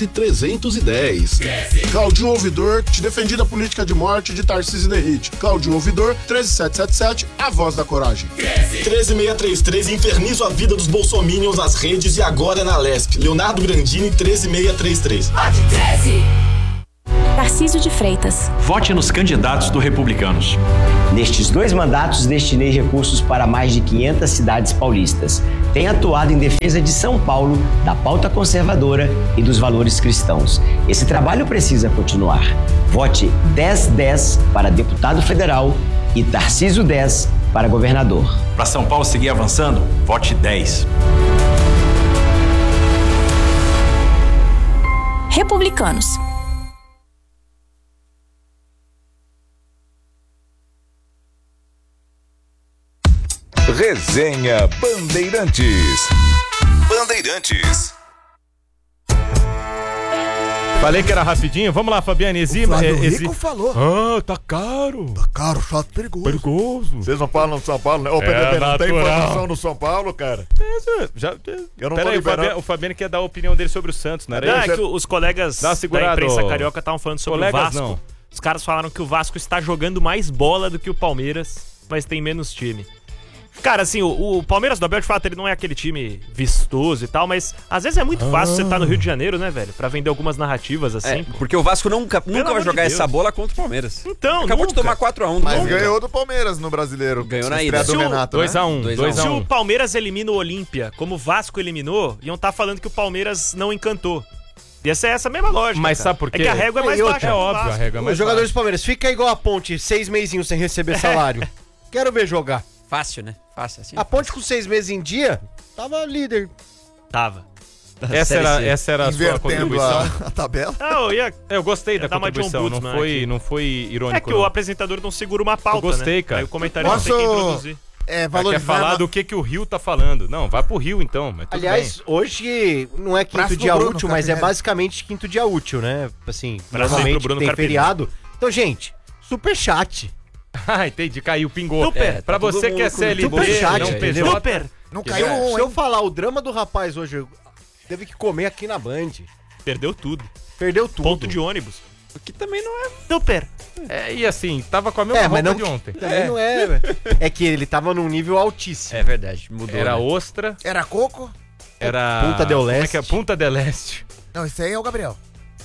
13310. Claudinho Ouvidor, te defendi da política de morte de Tarcísio Derrite. Claudinho Ouvidor, 13777, a voz da coragem. 13633. Infernizo a vida dos bolsominions nas redes e agora na Lesp. Leonardo Grandini 13633. Tarcísio de Freitas. Vote nos candidatos do Republicanos. Nestes 2 mandatos, destinei recursos para mais de 500 cidades paulistas. Tenho atuado em defesa de São Paulo, da pauta conservadora e dos valores cristãos. Esse trabalho precisa continuar. Vote 1010 para deputado federal e Tarcísio 10 para governador. Para São Paulo seguir avançando, vote 10. Republicanos. Resenha Bandeirantes. Bandeirantes. Falei que era rapidinho. Vamos lá, Fabiane. Exima. Rico falou. Ah, tá caro. Tá caro, chato, perigoso. Perigoso. Vocês não falam no São Paulo, né? Ô, É PDB, não tem natural. informação no São Paulo, cara? Já, Eu não Pera tô aí, liberando. o Fabiano quer dar a opinião dele sobre o Santos, né? Não, é que os colegas Dá uma da segurada, imprensa ô. carioca estavam falando sobre Colegas, o Vasco. não. Os caras falaram que o Vasco está jogando mais bola do que o Palmeiras, mas tem menos time. Cara, assim, o Palmeiras do Abel, de fato, ele não é aquele time vistoso e tal, mas às vezes é muito fácil você estar no Rio de Janeiro, né, velho? Pra vender algumas narrativas assim. É, porque o Vasco nunca vai amor de jogar Deus. essa bola contra o Palmeiras. Então, Acabou de nunca. tomar 4-1. Mas nunca. ganhou do Palmeiras no Brasileiro. Ganhou Na na estreia ida. do Renato, 2x1. né? 2x1. Se o Palmeiras elimina o Olímpia, como o Vasco eliminou, iam estar falando que o Palmeiras não encantou. Ia ser essa mesma lógica. Mas cara. sabe por quê? É que a régua é mais E outra, baixa. é que o óbvio, Vasco. a régua é mais Os jogadores do Palmeiras, fica igual a Ponte, 6 mesinhos sem receber salário. Quero ver jogar. Fácil, né? Fácil, assim. A Ponte com 6 meses em dia, tava líder. Tava. Essa era a sua Invertendo contribuição. a tabela. Não, Eu gostei da dar uma de contribuição, ombudsman não foi irônico. É que não. o apresentador não segura uma pauta, Eu gostei, né? cara. Aí o comentário não tem que introduzir. Quer valorizar falar do que o Rio tá falando. Não, vai pro Rio então. Mas tudo Aliás, bem. hoje não é quinto Braço dia do Bruno útil, mas é Carpinelli. basicamente quinto dia útil, né? Assim, Braço normalmente pro Bruno tem Carpinelli. feriado. Então, gente, superchat. Ah, entendi, caiu, pingou. Super. Pra você que é CLT, Superchat, não entendeu? PJ. Super. Não caiu um, se eu falar o drama do rapaz hoje, teve que comer aqui na Band. Perdeu tudo. Perdeu tudo. Ponto de ônibus. O que também não é... Super. E assim, tava com a mesma roupa não, de ontem. Também não é, velho. É que ele tava num nível altíssimo. É verdade, mudou. Era né? ostra. Era coco? Era... Punta del Leste. Como é que é? Punta del Leste. Não, esse aí é o Gabriel.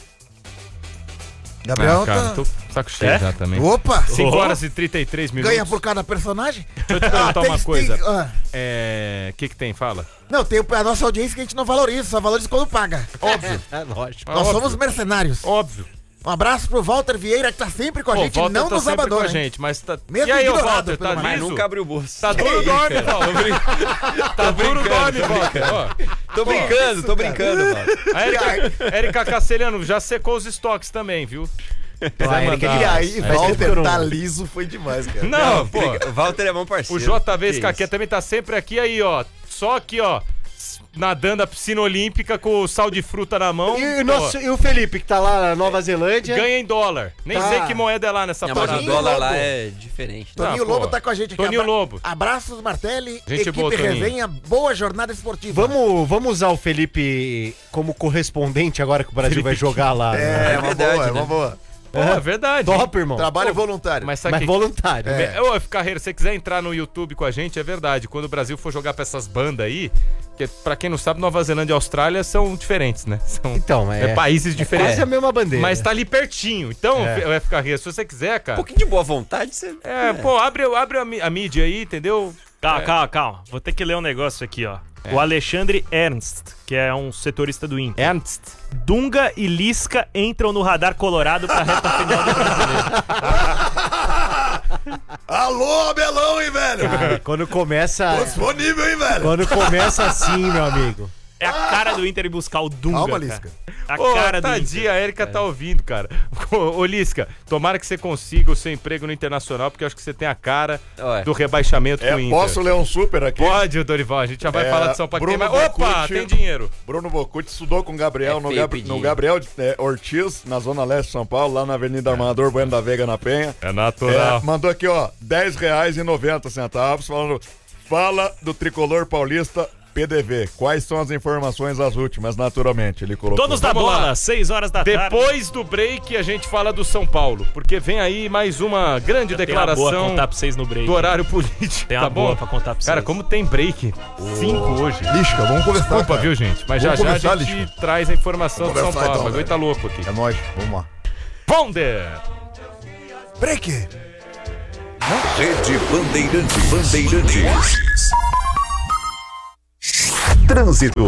Gabriel cara, tá... tô saco cheio já também. Opa! 5 horas e 33 minutos. Ganha por cada personagem? Deixa eu te perguntar uma coisa. Tem, O que tem? Fala. Não, tem a nossa audiência que a gente não valoriza, só valoriza quando paga. Óbvio. É lógico. Nós somos mercenários. Óbvio. Um abraço pro Walter Vieira, que tá sempre com a gente e não tá nos sempre abandona. com a gente, mas tá... Mesmo e aí, ô ignorado, Walter, tá pelo liso? Mas nunca abriu o bolso. Tá duro dorme, Paulo. Tá duro dorme, Walter. Tô brincando, Paulo. A Érica Caceliano já secou os estoques também, viu? Walter tá liso, foi demais, cara. Não, pô. Walter é bom parceiro. O JV Escaquia também tá sempre aqui aí, ó. Só aqui, ó. Nadando a piscina olímpica com o sal de fruta na mão. E o Felipe, que tá lá na Nova Zelândia. Ganha em dólar. Nem sei que moeda é lá nessa parada. Mas o dólar lá é diferente. Toninho Lobo tá com a gente aqui. Toninho Lobo. Abraços, Martelli. Gente equipe boa, Toninho. Resenha, boa jornada esportiva. Vamos usar o Felipe como correspondente agora que o Brasil vai jogar lá. É uma boa, é uma boa. Pô, é verdade. Top, irmão. Trabalho voluntário. Mas sabe voluntário. Ô, Carreiro, se você quiser entrar no YouTube com a gente, é verdade. Quando o Brasil for jogar pra essas bandas aí, que pra quem não sabe, Nova Zelândia e Austrália são diferentes, né? São países diferentes. Quase a mesma bandeira. Mas tá ali pertinho. Então, F. Carreiro, se você quiser, cara... Um pouquinho de boa vontade, você... Pô, abre a mídia aí, entendeu? Calma. Vou ter que ler um negócio aqui, ó. O Alexandre Ernst, que é um setorista do Inter. Ernst. Dunga e Lisca entram no radar colorado pra reta final do Brasileiro. Alô, Abelão, hein, velho? Cara, quando começa... Tô disponível, hein, velho? Quando começa assim, meu amigo. É a cara do Inter ir buscar o Dunga, Calma, cara. Lisca. A cara do Inter. Tadinha, a Érica tá ouvindo, cara. Ô, Lisca, tomara que você consiga o seu emprego no Internacional, porque eu acho que você tem a cara do rebaixamento com o Inter. Posso ler um super aqui? Pode, Dorival, a gente já vai falar de São Paulo. Bruno Opa, Bocucci, tem dinheiro. Bruno Bocucci estudou com o Gabriel no Gabriel Ortiz, na Zona Leste de São Paulo, lá na Avenida Armador Bueno da Veiga, na Penha. É natural. Mandou aqui, ó, R$10,90, falando, fala do tricolor paulista PDV. Quais são as informações, as últimas, naturalmente, ele colocou. Donos da bola, 6 horas da tarde. Depois do break, a gente fala do São Paulo, porque vem aí mais uma grande declaração pra contar pra vocês no break. do horário político. Tem uma boa pra contar pra vocês. Cara, como tem break? 5 hoje. Lisca, vamos conversar. Desculpa, cara. viu, gente? Mas Vamos já a conversar, gente Lisca. traz a informação do São Conversar, Paulo. então, O bagulho tá louco aqui. É nóis, vamos lá. Wonder! Break. Rede Bandeirantes. Trânsito.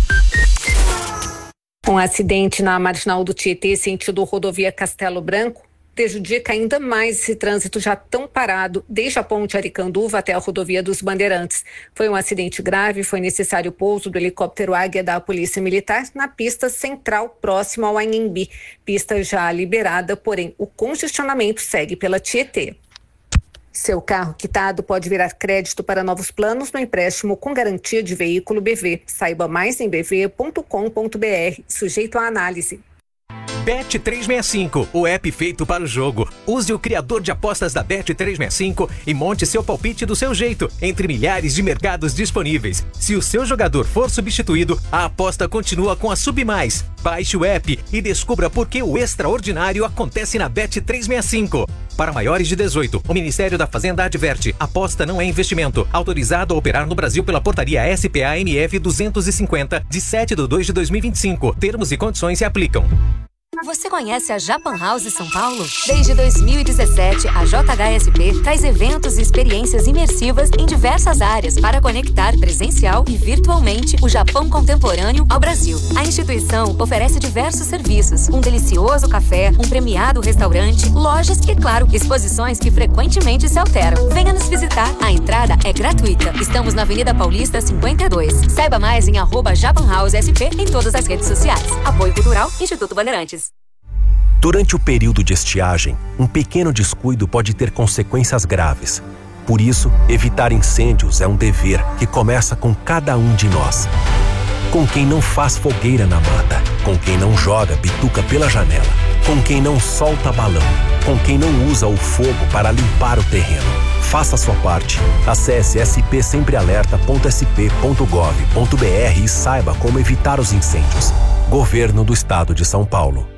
Um acidente na marginal do Tietê, sentido rodovia Castelo Branco, prejudica ainda mais esse trânsito já tão parado desde a ponte Aricanduva até a rodovia dos Bandeirantes. Foi um acidente grave, foi necessário o pouso do helicóptero Águia da Polícia Militar na pista central próxima ao Anhembi. Pista já liberada, porém o congestionamento segue pela Tietê. Seu carro quitado pode virar crédito para novos planos no empréstimo com garantia de veículo BV. Saiba mais em bv.com.br, sujeito à análise. Bet365, o app feito para o jogo. Use o criador de apostas da Bet365 e monte seu palpite do seu jeito, entre milhares de mercados disponíveis. Se o seu jogador for substituído, a aposta continua com a Submais. Baixe o app e descubra por que o extraordinário acontece na Bet365. Para maiores de 18, o Ministério da Fazenda adverte: aposta não é investimento. Autorizado a operar no Brasil pela portaria SPA-MF 250, de 7/2/2025. Termos e condições se aplicam. Você conhece a Japan House São Paulo? Desde 2017, a JHSP traz eventos e experiências imersivas em diversas áreas para conectar presencial e virtualmente o Japão contemporâneo ao Brasil. A instituição oferece diversos serviços, um delicioso café, um premiado restaurante, lojas e, claro, exposições que frequentemente se alteram. Venha nos visitar. A entrada é gratuita. Estamos na Avenida Paulista 52. Saiba mais em @JapanHouseSP em todas as redes sociais. Apoio Cultural, Instituto Bandeirantes. Durante o período de estiagem, um pequeno descuido pode ter consequências graves. Por isso, evitar incêndios é um dever que começa com cada um de nós. Com quem não faz fogueira na mata, com quem não joga bituca pela janela, com quem não solta balão. com quem não usa o fogo para limpar o terreno. Faça a sua parte. Acesse spsemprealerta.sp.gov.br e saiba como evitar os incêndios. Governo do Estado de São Paulo.